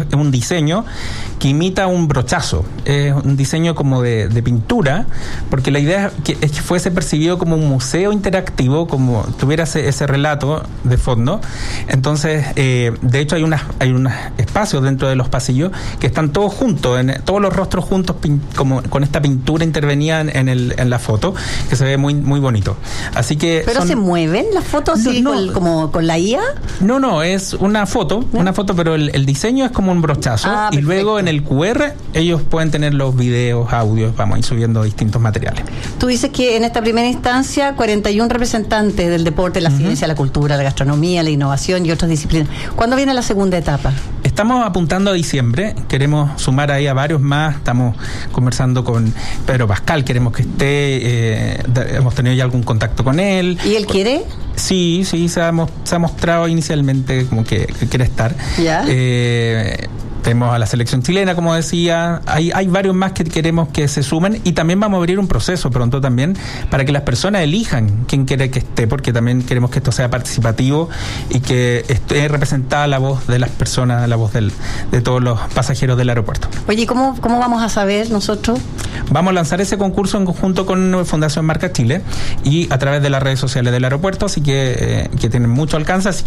es un diseño que imita un brochazo, es un diseño como de pintura, porque la idea es que fuese percibido como un museo interactivo, como tuviera ese relato de fondo. Entonces, de hecho hay unos espacios dentro de los pasillos que están todos juntos, todos los rostros juntos, como con esta pintura intervenida en la foto, que se ve muy, muy bonito. Así que ¿pero se mueven las fotos como con la IA? No, es una foto, pero el diseño es como un brochazo, y luego en el QR ellos pueden tener los videos, audios, vamos a ir subiendo distintos materiales. Tú dices que en esta primera instancia 41 representantes del deporte, la ciencia, la cultura, la gastronomía, la innovación y otras disciplinas. ¿Cuándo viene la segunda etapa? Estamos apuntando a diciembre, queremos sumar ahí a varios más, estamos conversando con Pedro Pascal, queremos que esté, hemos tenido ya algún contacto con él. ¿Y él quiere? Sí, se ha mostrado inicialmente como que quiere estar. ¿Ya? Tenemos a la selección chilena, como decía, hay varios más que queremos que se sumen, y también vamos a abrir un proceso pronto también para que las personas elijan quién quiere que esté, porque también queremos que esto sea participativo y que esté representada la voz de las personas, la voz de todos los pasajeros del aeropuerto. Oye, ¿cómo vamos a saber nosotros? Vamos a lanzar ese concurso en conjunto con Fundación Marca Chile y a través de las redes sociales del aeropuerto, así que tienen mucho alcance, así que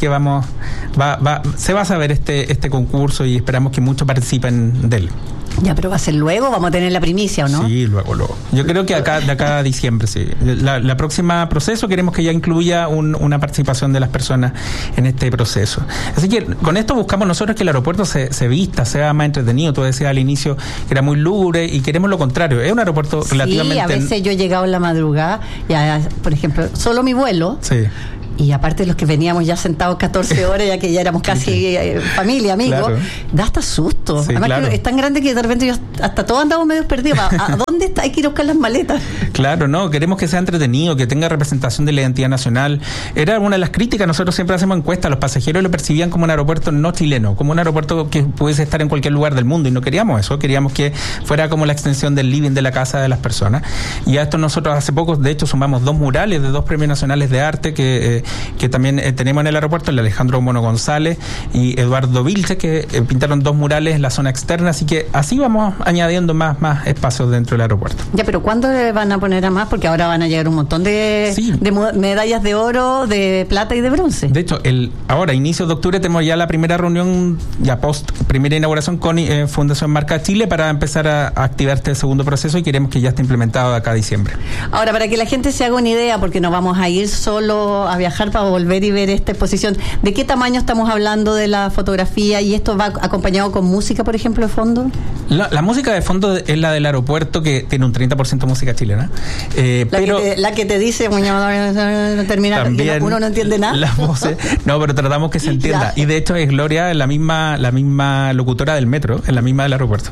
se va a saber este concurso y esperamos que muchos participen de él. Ya, pero va a ser luego, vamos a tener la primicia, ¿o no? Sí, luego. Yo creo que de acá a diciembre, sí. La próxima proceso queremos que ya incluya una participación de las personas en este proceso. Así que con esto buscamos nosotros que el aeropuerto se vista, sea más entretenido. Tú decías al inicio que era muy lúgubre y queremos lo contrario. Es un aeropuerto relativamente... Sí, a veces yo he llegado en la madrugada, ya, por ejemplo, solo mi vuelo... Sí. Y aparte de los que veníamos ya sentados 14 horas, ya que ya éramos casi familia, amigos, claro. Da hasta susto. Sí, además, claro, que es tan grande que de repente yo hasta todos andamos medio perdidos. ¿A dónde está? Hay que ir a buscar las maletas. Claro, no, queremos que sea entretenido, que tenga representación de la identidad nacional. Era una de las críticas, nosotros siempre hacemos encuestas, los pasajeros lo percibían como un aeropuerto no chileno, como un aeropuerto que pudiese estar en cualquier lugar del mundo, y no queríamos eso, queríamos que fuera como la extensión del living de la casa de las personas. Y a esto nosotros hace poco, de hecho, sumamos 2 murales de 2 premios nacionales de arte que también tenemos en el aeropuerto, el Alejandro Mono González y Eduardo Vilche, que pintaron 2 murales en la zona externa, así que así vamos añadiendo más espacios dentro del aeropuerto. Ya, pero ¿cuándo van a poner a más? Porque ahora van a llegar un montón de medallas de oro, de plata y de bronce. De hecho, ahora, inicios de octubre, tenemos ya la primera reunión, ya post primera inauguración con Fundación Marca Chile, para empezar a activar este segundo proceso, y queremos que ya esté implementado de acá a diciembre. Ahora, para que la gente se haga una idea, porque no vamos a ir solo a viajar para volver y ver esta exposición, ¿de qué tamaño estamos hablando de la fotografía? ¿Y esto va acompañado con música, por ejemplo, de fondo? La música de fondo es la del aeropuerto, que tiene un 30% música chilena. La que te dice, termina, también, uno no entiende nada. Las voces, no, pero tratamos que se entienda. Y de hecho es Gloria, la misma locutora del metro, en la misma del aeropuerto.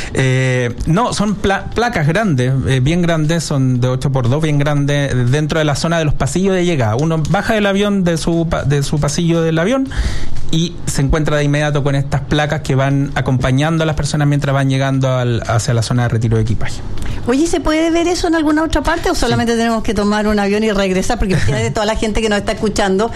No, son placas grandes, bien grandes, son de 8x2, bien grandes, dentro de la zona de los pasillos de llegada. Uno baja del avión, de su pasillo del avión, y se encuentra de inmediato con estas placas que van acompañando a las personas mientras van llegando hacia la zona de retiro de equipaje. Oye, ¿se puede ver eso en alguna otra parte o solamente tenemos que tomar un avión y regresar? Porque de toda la gente que nos está escuchando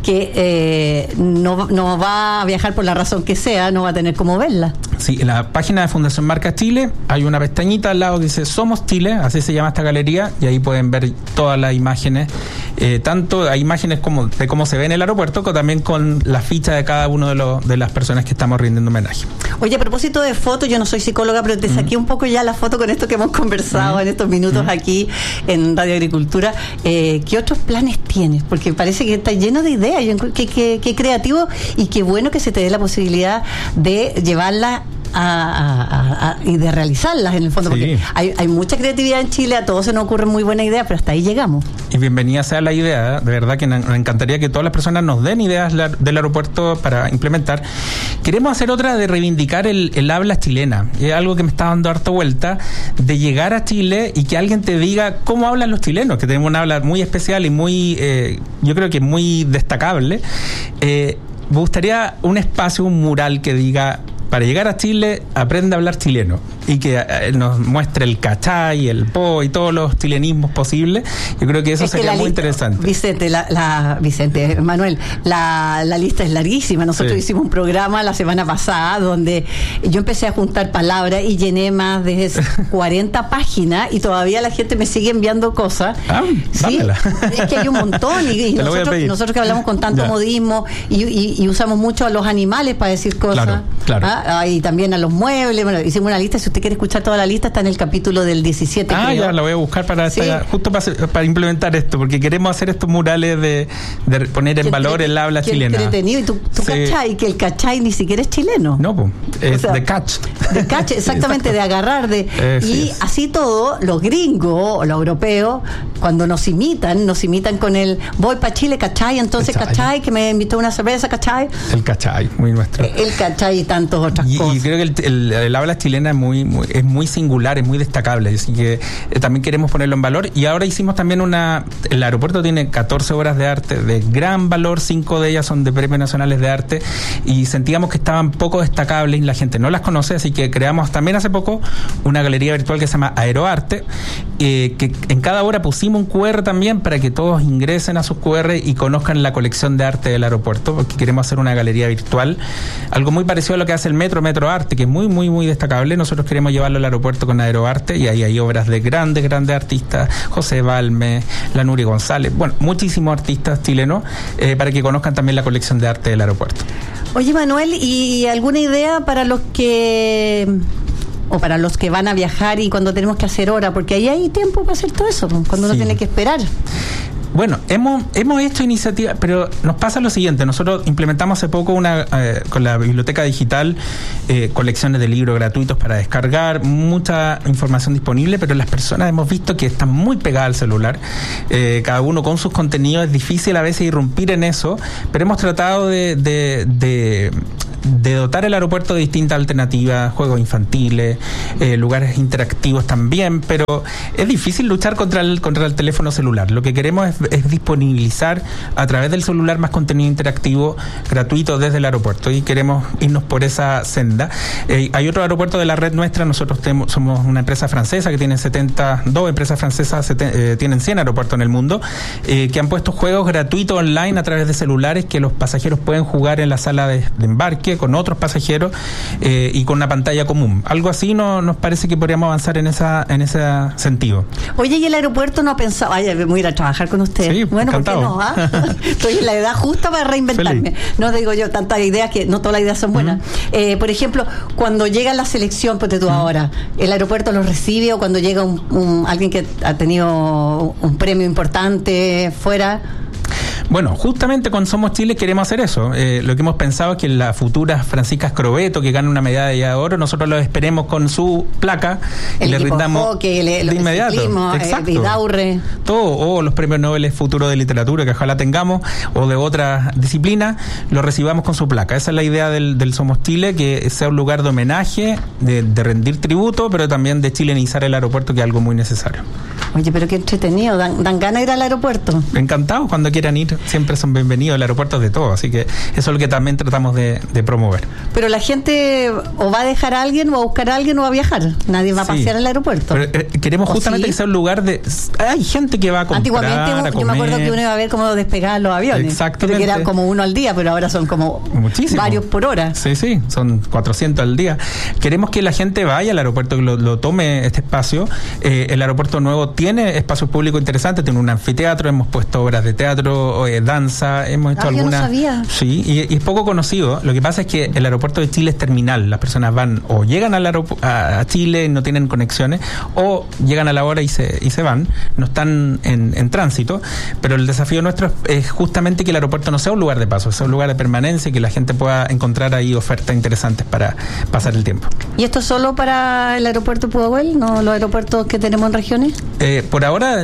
que no va a viajar por la razón que sea, no va a tener cómo verla. Sí, en la página de Fundación Marca Chile hay una pestañita al lado que dice Somos Chile, así se llama esta galería, y ahí pueden ver todas las imágenes, tanto hay imágenes como de cómo se ve en el aeropuerto, como también con la ficha de cada uno de las personas que estamos rindiendo homenaje. Oye, a propósito de fotos, yo no soy psicóloga, pero te saqué un poco ya la foto con esto que hemos conversado en estos minutos aquí en Radio Agricultura. ¿Qué otros planes tienes? Porque parece que está lleno de ideas. Qué creativo, y qué bueno que se te dé la posibilidad de llevarla y de realizarlas en el fondo, porque hay mucha creatividad en Chile, a todos se nos ocurre muy buena idea, pero hasta ahí llegamos. Y bienvenida sea la idea, de verdad que nos encantaría que todas las personas nos den ideas del aeropuerto para implementar. Queremos hacer otra de reivindicar el habla chilena, es algo que me está dando harta vuelta, de llegar a Chile y que alguien te diga cómo hablan los chilenos, que tenemos un habla muy especial y muy, yo creo que muy destacable. Me gustaría un espacio, un mural que diga para llegar a Chile, aprende a hablar chileno y que nos muestre el cachai, el po y todos los chilenismos posibles. Yo creo que eso sería muy interesante. Manuel, la lista es larguísima. Nosotros hicimos un programa la semana pasada donde yo empecé a juntar palabras y llené más de 40 páginas y todavía la gente me sigue enviando cosas. Sí, es que hay un montón y nosotros que hablamos con tanto modismo y usamos mucho a los animales para decir cosas. Claro. Y también a los muebles. Bueno, hicimos una lista. Si usted quiere escuchar toda la lista, está en el capítulo del 17. Ya la voy a buscar justo para implementar esto, porque queremos hacer estos murales de poner en valor el habla chilena. Entretenido. Y tú cachai, que el cachai ni siquiera es chileno. No, es de catch. De catch, exactamente, de agarrar. Así todo, los gringos o los europeos, cuando nos imitan con el voy para Chile, cachai, entonces cachai, que me invitó una cerveza, cachai. El cachai, muy nuestro. El cachai y tantas otras cosas. Y creo que el habla chilena es muy singular, es muy destacable, así que también queremos ponerlo en valor. Y ahora hicimos también el aeropuerto tiene 14 obras de arte de gran valor, 5 de ellas son de premios nacionales de arte, y sentíamos que estaban poco destacables y la gente no las conoce, así que creamos también hace poco una galería virtual que se llama Aeroarte, que en cada obra pusimos un QR también para que todos ingresen a sus QR y conozcan la colección de arte del aeropuerto, porque queremos hacer una galería virtual, algo muy parecido a lo que hace el Metro Arte, que es muy, muy, muy destacable. Nosotros queremos llevarlo al aeropuerto con Aeroarte, y ahí hay obras de grandes artistas, José Balme, la Nuri González, bueno, muchísimos artistas chilenos, para que conozcan también la colección de arte del aeropuerto. Oye, Manuel, ¿y alguna idea para los que van a viajar y cuando tenemos que hacer hora? Porque ahí hay tiempo para hacer todo eso, cuando uno tiene que esperar. Bueno, hemos hecho iniciativas, pero nos pasa lo siguiente. Nosotros implementamos hace poco con la biblioteca digital colecciones de libros gratuitos para descargar, mucha información disponible, pero las personas hemos visto que están muy pegadas al celular, cada uno con sus contenidos. Es difícil a veces irrumpir en eso, pero hemos tratado de dotar el aeropuerto de distintas alternativas, juegos infantiles, lugares interactivos también, pero es difícil luchar contra el teléfono celular. Lo que queremos es disponibilizar a través del celular más contenido interactivo gratuito desde el aeropuerto, y queremos irnos por esa senda. Hay otro aeropuerto de la red nuestra. Nosotros somos una empresa francesa que tiene 2 empresas francesas tienen 100 aeropuertos en el mundo, que han puesto juegos gratuitos online a través de celulares que los pasajeros pueden jugar en la sala de embarque con otros pasajeros, y con una pantalla común. Algo así nos parece que podríamos avanzar en ese sentido. Oye, ¿y el aeropuerto no ha pensado, voy a ir a trabajar con usted? Sí, bueno, encantado. ¿por qué no? Estoy en la edad justa para reinventarme. Feliz. No digo yo tantas ideas, que no todas las ideas son buenas. Por ejemplo, cuando llega la selección, ponte tú ahora, ¿el aeropuerto los recibe? O cuando llega alguien que ha tenido un premio importante fuera. Bueno, justamente con Somos Chile queremos hacer eso. Lo que hemos pensado es que la futura Francisca Escobedo, que gana una medalla de oro, nosotros lo esperemos con su placa y le rindamos de inmediato. Exacto. Vidaurre. Todo, o los premios Nobel futuro de literatura, que ojalá tengamos, o de otra disciplina, lo recibamos con su placa. Esa es la idea del Somos Chile, que sea un lugar de homenaje, de rendir tributo, pero también de chilenizar el aeropuerto, que es algo muy necesario. Oye, pero qué entretenido, dan ganas de ir al aeropuerto. Encantados, cuando quieran ir, siempre son bienvenidos. El aeropuerto es de todo, así que eso es lo que también tratamos de promover. Pero la gente o va a dejar a alguien, o a buscar a alguien, o va a viajar. Nadie va a pasear al aeropuerto. Pero queremos justamente que sea un lugar de... Hay gente que va a comprar, antiguamente, yo me acuerdo que uno iba a ver cómo despegaban los aviones. Exactamente. Creo que era como uno al día, pero ahora son como varios por hora. Sí, son 400 al día. Queremos que la gente vaya al aeropuerto, que lo tome este espacio. El aeropuerto nuevo tiene espacios públicos interesantes, tiene un anfiteatro, hemos puesto obras de teatro, danza, hemos hecho algunas. Yo no sabía. Sí, y es poco conocido. Lo que pasa es que el aeropuerto de Chile es terminal. Las personas van o llegan a Chile y no tienen conexiones, o llegan a la hora y se van, no están en tránsito. Pero el desafío nuestro es justamente que el aeropuerto no sea un lugar de paso, sea un lugar de permanencia y que la gente pueda encontrar ahí ofertas interesantes para pasar el tiempo. ¿Y esto es solo para el aeropuerto de Pudahuel, no los aeropuertos que tenemos en regiones? Por ahora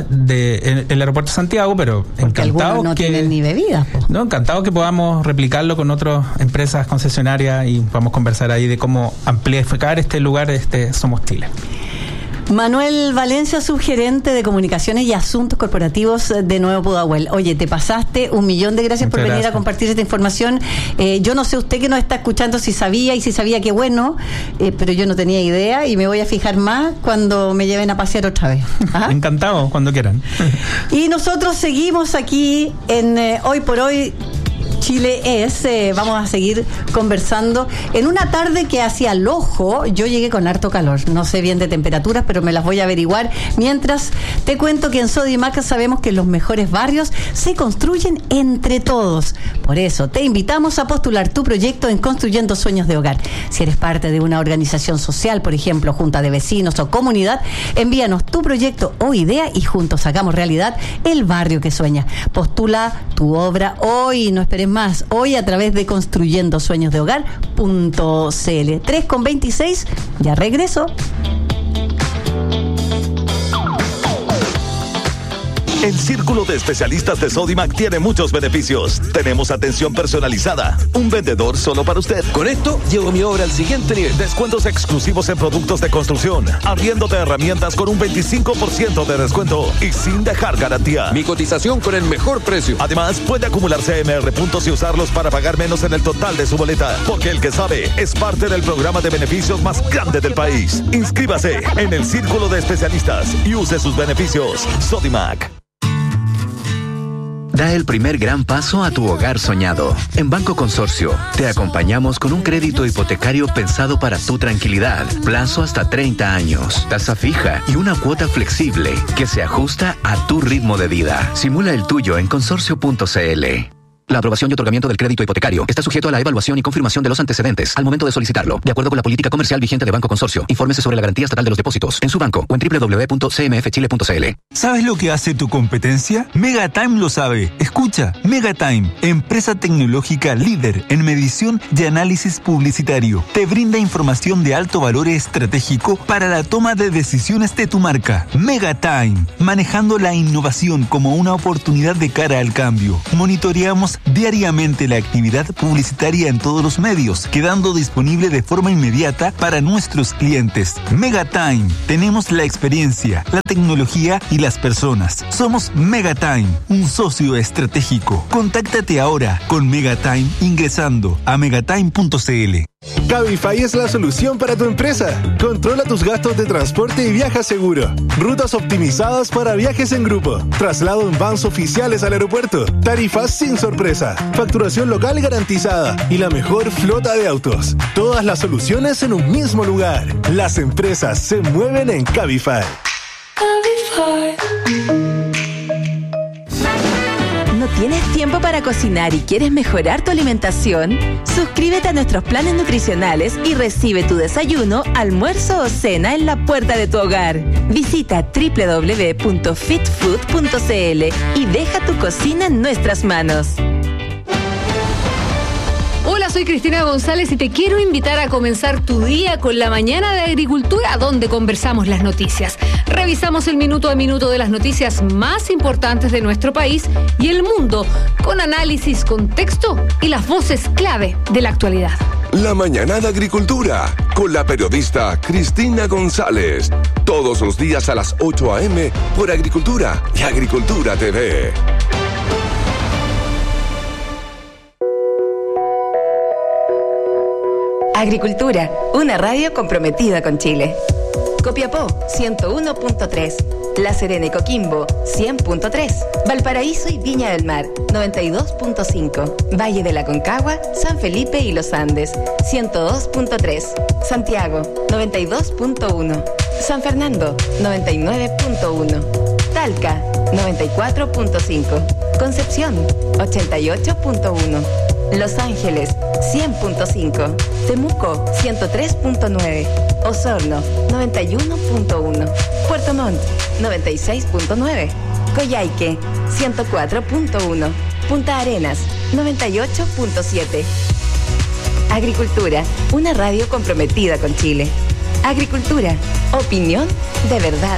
el aeropuerto de Santiago, pero porque encantado no tienen ni bebidas. No, encantado que podamos replicarlo con otras empresas concesionarias y podamos conversar ahí de cómo amplificar este lugar, Somos Chile. Manuel Valencia, subgerente de Comunicaciones y Asuntos Corporativos de Nuevo Pudahuel. Oye, te pasaste, 1.000.000 de gracias por venir a compartir esta información. Yo no sé usted que nos está escuchando si sabía, y si sabía, qué bueno, pero yo no tenía idea y me voy a fijar más cuando me lleven a pasear otra vez. ¿Ah? Encantado, cuando quieran. Y nosotros seguimos aquí en Hoy por Hoy Chile es, vamos a seguir conversando en una tarde que hacia el ojo. Yo llegué con harto calor, no sé bien de temperaturas, pero me las voy a averiguar. Mientras te cuento que en Sodimac sabemos que los mejores barrios se construyen entre todos. Por eso te invitamos a postular tu proyecto en Construyendo Sueños de Hogar. Si eres parte de una organización social, por ejemplo, junta de vecinos o comunidad, envíanos tu proyecto o idea y juntos hagamos realidad el barrio que sueña. Postula tu obra hoy, no esperes más, hoy a través de construyendosueñosdehogar.cl. 3:26, ya regreso. El Círculo de Especialistas de Sodimac tiene muchos beneficios. Tenemos atención personalizada, un vendedor solo para usted. Con esto, llevo mi obra al siguiente nivel. Descuentos exclusivos en productos de construcción, arriendo de herramientas con un 25% de descuento y sin dejar garantía. Mi cotización con el mejor precio. Además, puede acumular CMR puntos y usarlos para pagar menos en el total de su boleta. Porque el que sabe es parte del programa de beneficios más grande del país. Inscríbase en el Círculo de Especialistas y use sus beneficios. Sodimac. Da el primer gran paso a tu hogar soñado. En Banco Consorcio, te acompañamos con un crédito hipotecario pensado para tu tranquilidad. Plazo hasta 30 años, tasa fija y una cuota flexible que se ajusta a tu ritmo de vida. Simula el tuyo en consorcio.cl. La aprobación y otorgamiento del crédito hipotecario está sujeto a la evaluación y confirmación de los antecedentes al momento de solicitarlo, de acuerdo con la política comercial vigente de Banco Consorcio. Infórmese sobre la garantía estatal de los depósitos en su banco o en www.cmfchile.cl. ¿Sabes lo que hace tu competencia? Megatime lo sabe. Escucha, Megatime, empresa tecnológica líder en medición y análisis publicitario. Te brinda información de alto valor estratégico para la toma de decisiones de tu marca. Megatime, manejando la innovación como una oportunidad de cara al cambio. Monitoreamos diariamente la actividad publicitaria en todos los medios, quedando disponible de forma inmediata para nuestros clientes. Megatime, tenemos la experiencia, la tecnología y las personas. Somos Megatime, un socio estratégico. Contáctate ahora con Megatime ingresando a megatime.cl. Cabify es la solución para tu empresa. Controla tus gastos de transporte y viaja seguro. Rutas optimizadas para viajes en grupo. Traslado en vans oficiales al aeropuerto. Tarifas sin sorpresa. Facturación local garantizada. Y la mejor flota de autos. Todas las soluciones en un mismo lugar. Las empresas se mueven en Cabify. ¿No tienes tiempo para cocinar y quieres mejorar tu alimentación? Suscríbete a nuestros planes nutricionales y recibe tu desayuno, almuerzo o cena en la puerta de tu hogar. Visita www.fitfood.cl y deja tu cocina en nuestras manos. Hola, soy Cristina González y te quiero invitar a comenzar tu día con la mañana de agricultura, donde conversamos las noticias. Revisamos el minuto a minuto de las noticias más importantes de nuestro país y el mundo, con análisis, contexto y las voces clave de la actualidad. La mañana de agricultura, con la periodista Cristina González. Todos los días a las 8 a.m. por Agricultura y Agricultura TV. Agricultura, una radio comprometida con Chile. Copiapó, 101.3. La Serena y Coquimbo, 100.3. Valparaíso y Viña del Mar, 92.5. Valle de la Concagua, San Felipe y Los Andes, 102.3. Santiago, 92.1. San Fernando, 99.1. Talca, 94.5. Concepción, 88.1. Los Ángeles, 100.5. Temuco, 103.9. Osorno, 91.1. Puerto Montt, 96.9. Coyhaique, 104.1. Punta Arenas, 98.7. Agricultura, una radio comprometida con Chile. Agricultura, opinión de verdad.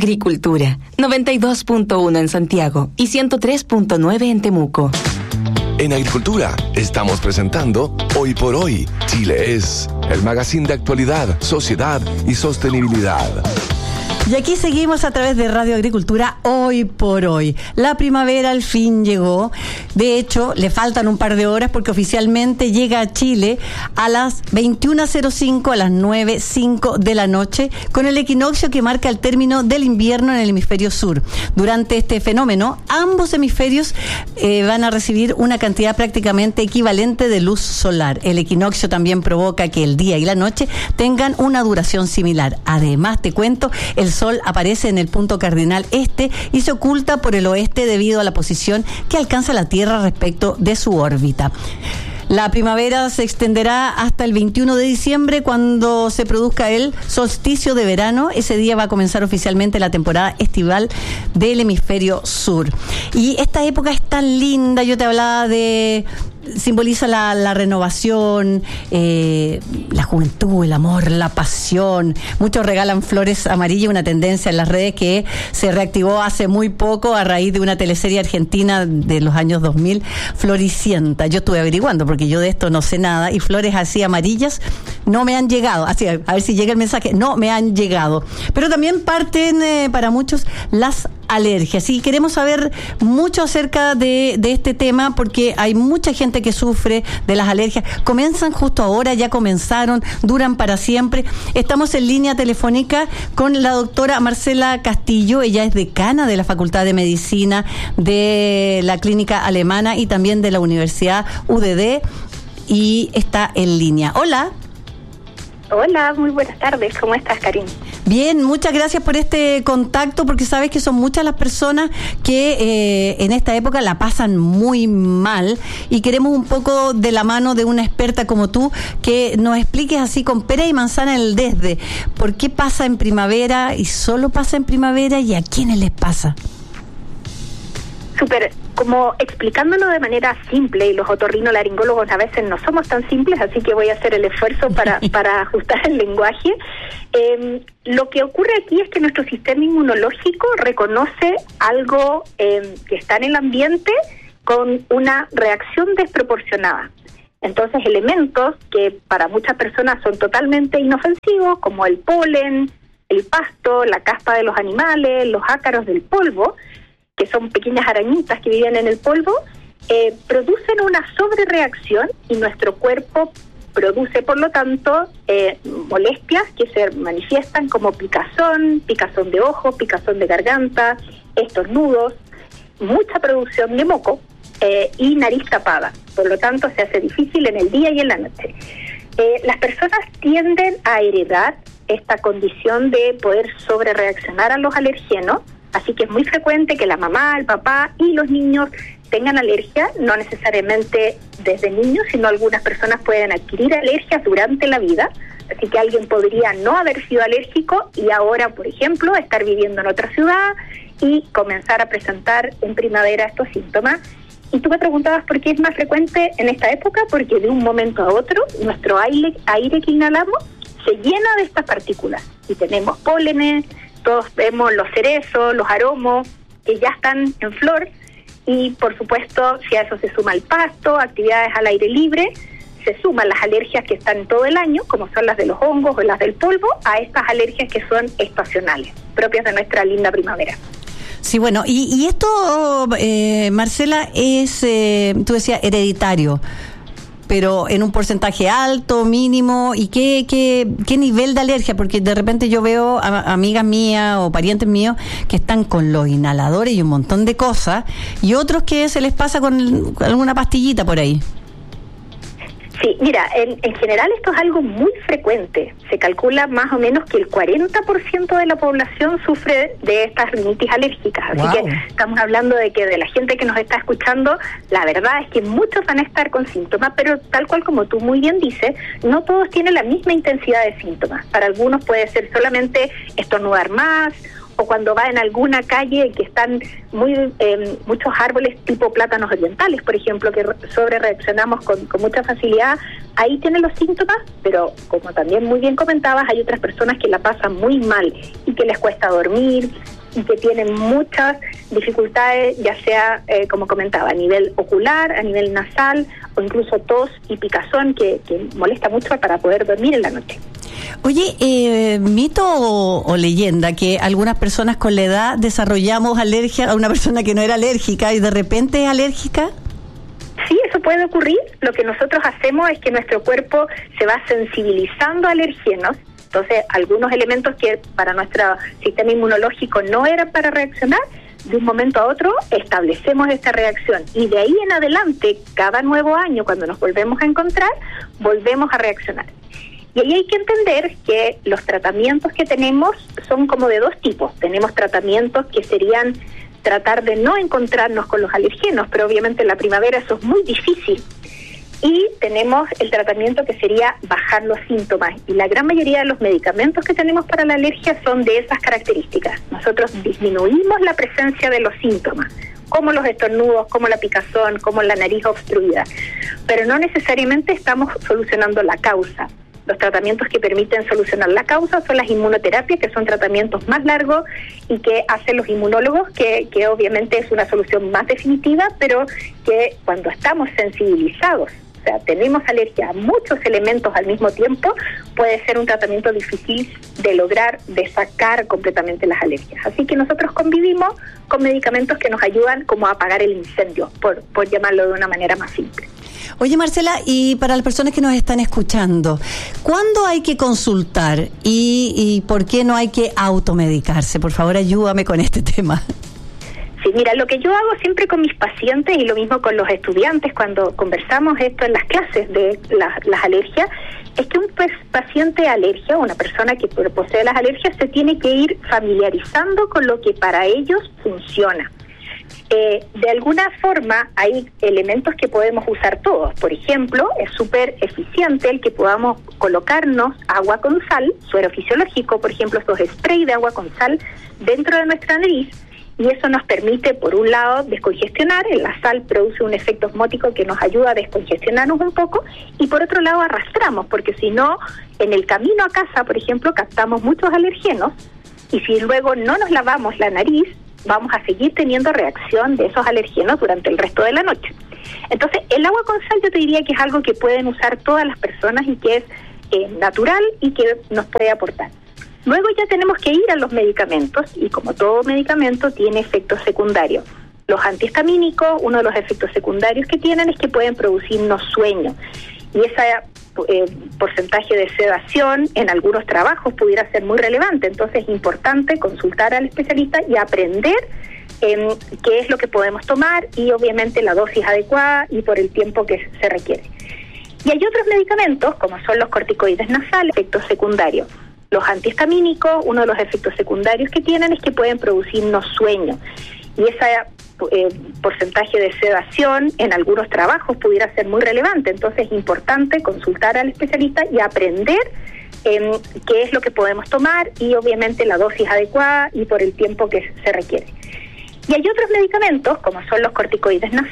Agricultura, 92.1 en Santiago y 103.9 en Temuco. En Agricultura estamos presentando Hoy por Hoy, Chile es, el magazine de actualidad, sociedad y sostenibilidad. Y aquí seguimos a través de Radio Agricultura Hoy por Hoy. La primavera al fin llegó. De hecho, le faltan un par de horas porque oficialmente llega a Chile a las 21:05, a las 9:05 de la noche, con el equinoccio que marca el término del invierno en el hemisferio sur. Durante este fenómeno, ambos hemisferios van a recibir una cantidad prácticamente equivalente de luz solar. El equinoccio también provoca que el día y la noche tengan una duración similar. Además, te cuento, el Sol aparece en el punto cardinal este y se oculta por el oeste debido a la posición que alcanza la Tierra respecto de su órbita. La primavera se extenderá hasta el 21 de diciembre cuando se produzca el solsticio de verano. Ese día va a comenzar oficialmente la temporada estival del hemisferio sur. Y esta época es tan linda, yo te hablaba de... simboliza la renovación, la juventud, el amor, la pasión. Muchos regalan flores amarillas, una tendencia en las redes que se reactivó hace muy poco a raíz de una teleserie argentina de los años 2000, Floricienta. Yo estuve averiguando porque yo de esto no sé nada y flores así amarillas no me han llegado. Así, a ver si llega el mensaje, no me han llegado. Pero también parten para muchos las alergias. Y queremos saber mucho acerca de este tema porque hay mucha gente que sufre de las alergias. Comienzan justo ahora, ya comenzaron, duran para siempre. Estamos en línea telefónica con la doctora Marcela Castillo. Ella es decana de la Facultad de Medicina de la Clínica Alemana y también de la Universidad UDD y está en línea. Hola. Hola, muy buenas tardes. ¿Cómo estás, Karin? Bien, muchas gracias por este contacto, porque sabes que son muchas las personas que en esta época la pasan muy mal y queremos un poco de la mano de una experta como tú que nos expliques así con pera y manzana el desde. ¿Por qué pasa en primavera y solo pasa en primavera y a quiénes les pasa? Súper, como explicándolo de manera simple, y los otorrinolaringólogos a veces no somos tan simples, así que voy a hacer el esfuerzo para ajustar el lenguaje. Lo que ocurre aquí es que nuestro sistema inmunológico reconoce algo que está en el ambiente con una reacción desproporcionada. Entonces, elementos que para muchas personas son totalmente inofensivos, como el polen, el pasto, la caspa de los animales, los ácaros del polvo, que son pequeñas arañitas que viven en el polvo, producen una sobrereacción y nuestro cuerpo produce, por lo tanto, molestias que se manifiestan como picazón de ojo, picazón de garganta, estornudos, mucha producción de moco y nariz tapada. Por lo tanto, se hace difícil en el día y en la noche. Las personas tienden a heredar esta condición de poder sobrereaccionar a los alergenos. Así que es muy frecuente que la mamá, el papá y los niños tengan alergia, no necesariamente desde niños, sino algunas personas pueden adquirir alergias durante la vida. Así que alguien podría no haber sido alérgico y ahora, por ejemplo, estar viviendo en otra ciudad y comenzar a presentar en primavera estos síntomas. Y tú me preguntabas por qué es más frecuente en esta época, porque de un momento a otro nuestro aire que inhalamos se llena de estas partículas y tenemos pólenes. Todos vemos los cerezos, los aromos, que ya están en flor, y por supuesto, si a eso se suma el pasto, actividades al aire libre, se suman las alergias que están todo el año, como son las de los hongos o las del polvo, a estas alergias que son estacionales, propias de nuestra linda primavera. Sí, bueno, y esto, Marcela, es, tú decías, hereditario, pero en un porcentaje alto, mínimo, y qué nivel de alergia, porque de repente yo veo a amigas mías o parientes míos que están con los inhaladores y un montón de cosas, y otros que se les pasa con alguna pastillita por ahí. Sí, mira, en general esto es algo muy frecuente. Se calcula más o menos que el 40% de la población sufre de estas rinitis alérgicas. Así que estamos hablando de que de la gente que nos está escuchando, la verdad es que muchos van a estar con síntomas, pero tal cual como tú muy bien dices, no todos tienen la misma intensidad de síntomas. Para algunos puede ser solamente estornudar más, o cuando va en alguna calle que están muchos árboles tipo plátanos orientales, por ejemplo, que sobre reaccionamos con mucha facilidad, ahí tienen los síntomas, pero como también muy bien comentabas, hay otras personas que la pasan muy mal y que les cuesta dormir, y que tienen muchas dificultades, ya sea, como comentaba, a nivel ocular, a nivel nasal o incluso tos y picazón que molesta mucho para poder dormir en la noche. Oye, mito o leyenda que algunas personas con la edad desarrollamos alergia a una persona que no era alérgica y de repente es alérgica. Sí, eso puede ocurrir. Lo que nosotros hacemos es que nuestro cuerpo se va sensibilizando a alergenos. Entonces, algunos elementos que para nuestro sistema inmunológico no eran para reaccionar, de un momento a otro establecemos esta reacción. Y de ahí en adelante, cada nuevo año, cuando nos volvemos a encontrar, volvemos a reaccionar. Y ahí hay que entender que los tratamientos que tenemos son como de dos tipos. Tenemos tratamientos que serían tratar de no encontrarnos con los alergenos, pero obviamente en la primavera eso es muy difícil. Y tenemos el tratamiento que sería bajar los síntomas. Y la gran mayoría de los medicamentos que tenemos para la alergia son de esas características. Nosotros disminuimos la presencia de los síntomas, como los estornudos, como la picazón, como la nariz obstruida. Pero no necesariamente estamos solucionando la causa. Los tratamientos que permiten solucionar la causa son las inmunoterapias, que son tratamientos más largos y que hacen los inmunólogos, que obviamente es una solución más definitiva, pero que cuando estamos sensibilizados, o sea, tenemos alergia a muchos elementos al mismo tiempo, puede ser un tratamiento difícil de lograr, de sacar completamente las alergias. Así que nosotros convivimos con medicamentos que nos ayudan como a apagar el incendio, por llamarlo de una manera más simple. Oye, Marcela, y para las personas que nos están escuchando, ¿cuándo hay que consultar y por qué no hay que automedicarse? Por favor, ayúdame con este tema. Sí, mira, lo que yo hago siempre con mis pacientes y lo mismo con los estudiantes cuando conversamos esto en las clases de las alergias, es que un paciente de alergia, una persona que posee las alergias, se tiene que ir familiarizando con lo que para ellos funciona. De alguna forma hay elementos que podemos usar todos. Por ejemplo, es súper eficiente el que podamos colocarnos agua con sal, suero fisiológico, por ejemplo, estos sprays de agua con sal dentro de nuestra nariz, y eso nos permite, por un lado, descongestionar. La sal produce un efecto osmótico que nos ayuda a descongestionarnos un poco, y por otro lado arrastramos, porque si no, en el camino a casa, por ejemplo, captamos muchos alergenos, y si luego no nos lavamos la nariz, vamos a seguir teniendo reacción de esos alergenos durante el resto de la noche. Entonces, el agua con sal yo te diría que es algo que pueden usar todas las personas y que es natural y que nos puede aportar. Luego ya tenemos que ir a los medicamentos y como todo medicamento tiene efectos secundarios. Los antihistamínicos, uno de los efectos secundarios que tienen es que pueden producirnos sueño. Y ese porcentaje de sedación en algunos trabajos pudiera ser muy relevante. Entonces es importante consultar al especialista y aprender qué es lo que podemos tomar y obviamente la dosis adecuada y por el tiempo que se requiere. Y hay otros medicamentos, como son los corticoides nasales, efectos secundarios. Los antihistamínicos, uno de los efectos secundarios que tienen es que pueden producirnos sueño. Y ese porcentaje de sedación en algunos trabajos pudiera ser muy relevante. Entonces es importante consultar al especialista y aprender qué es lo que podemos tomar y obviamente la dosis adecuada y por el tiempo que se requiere. Y hay otros medicamentos, como son los corticoides nasales,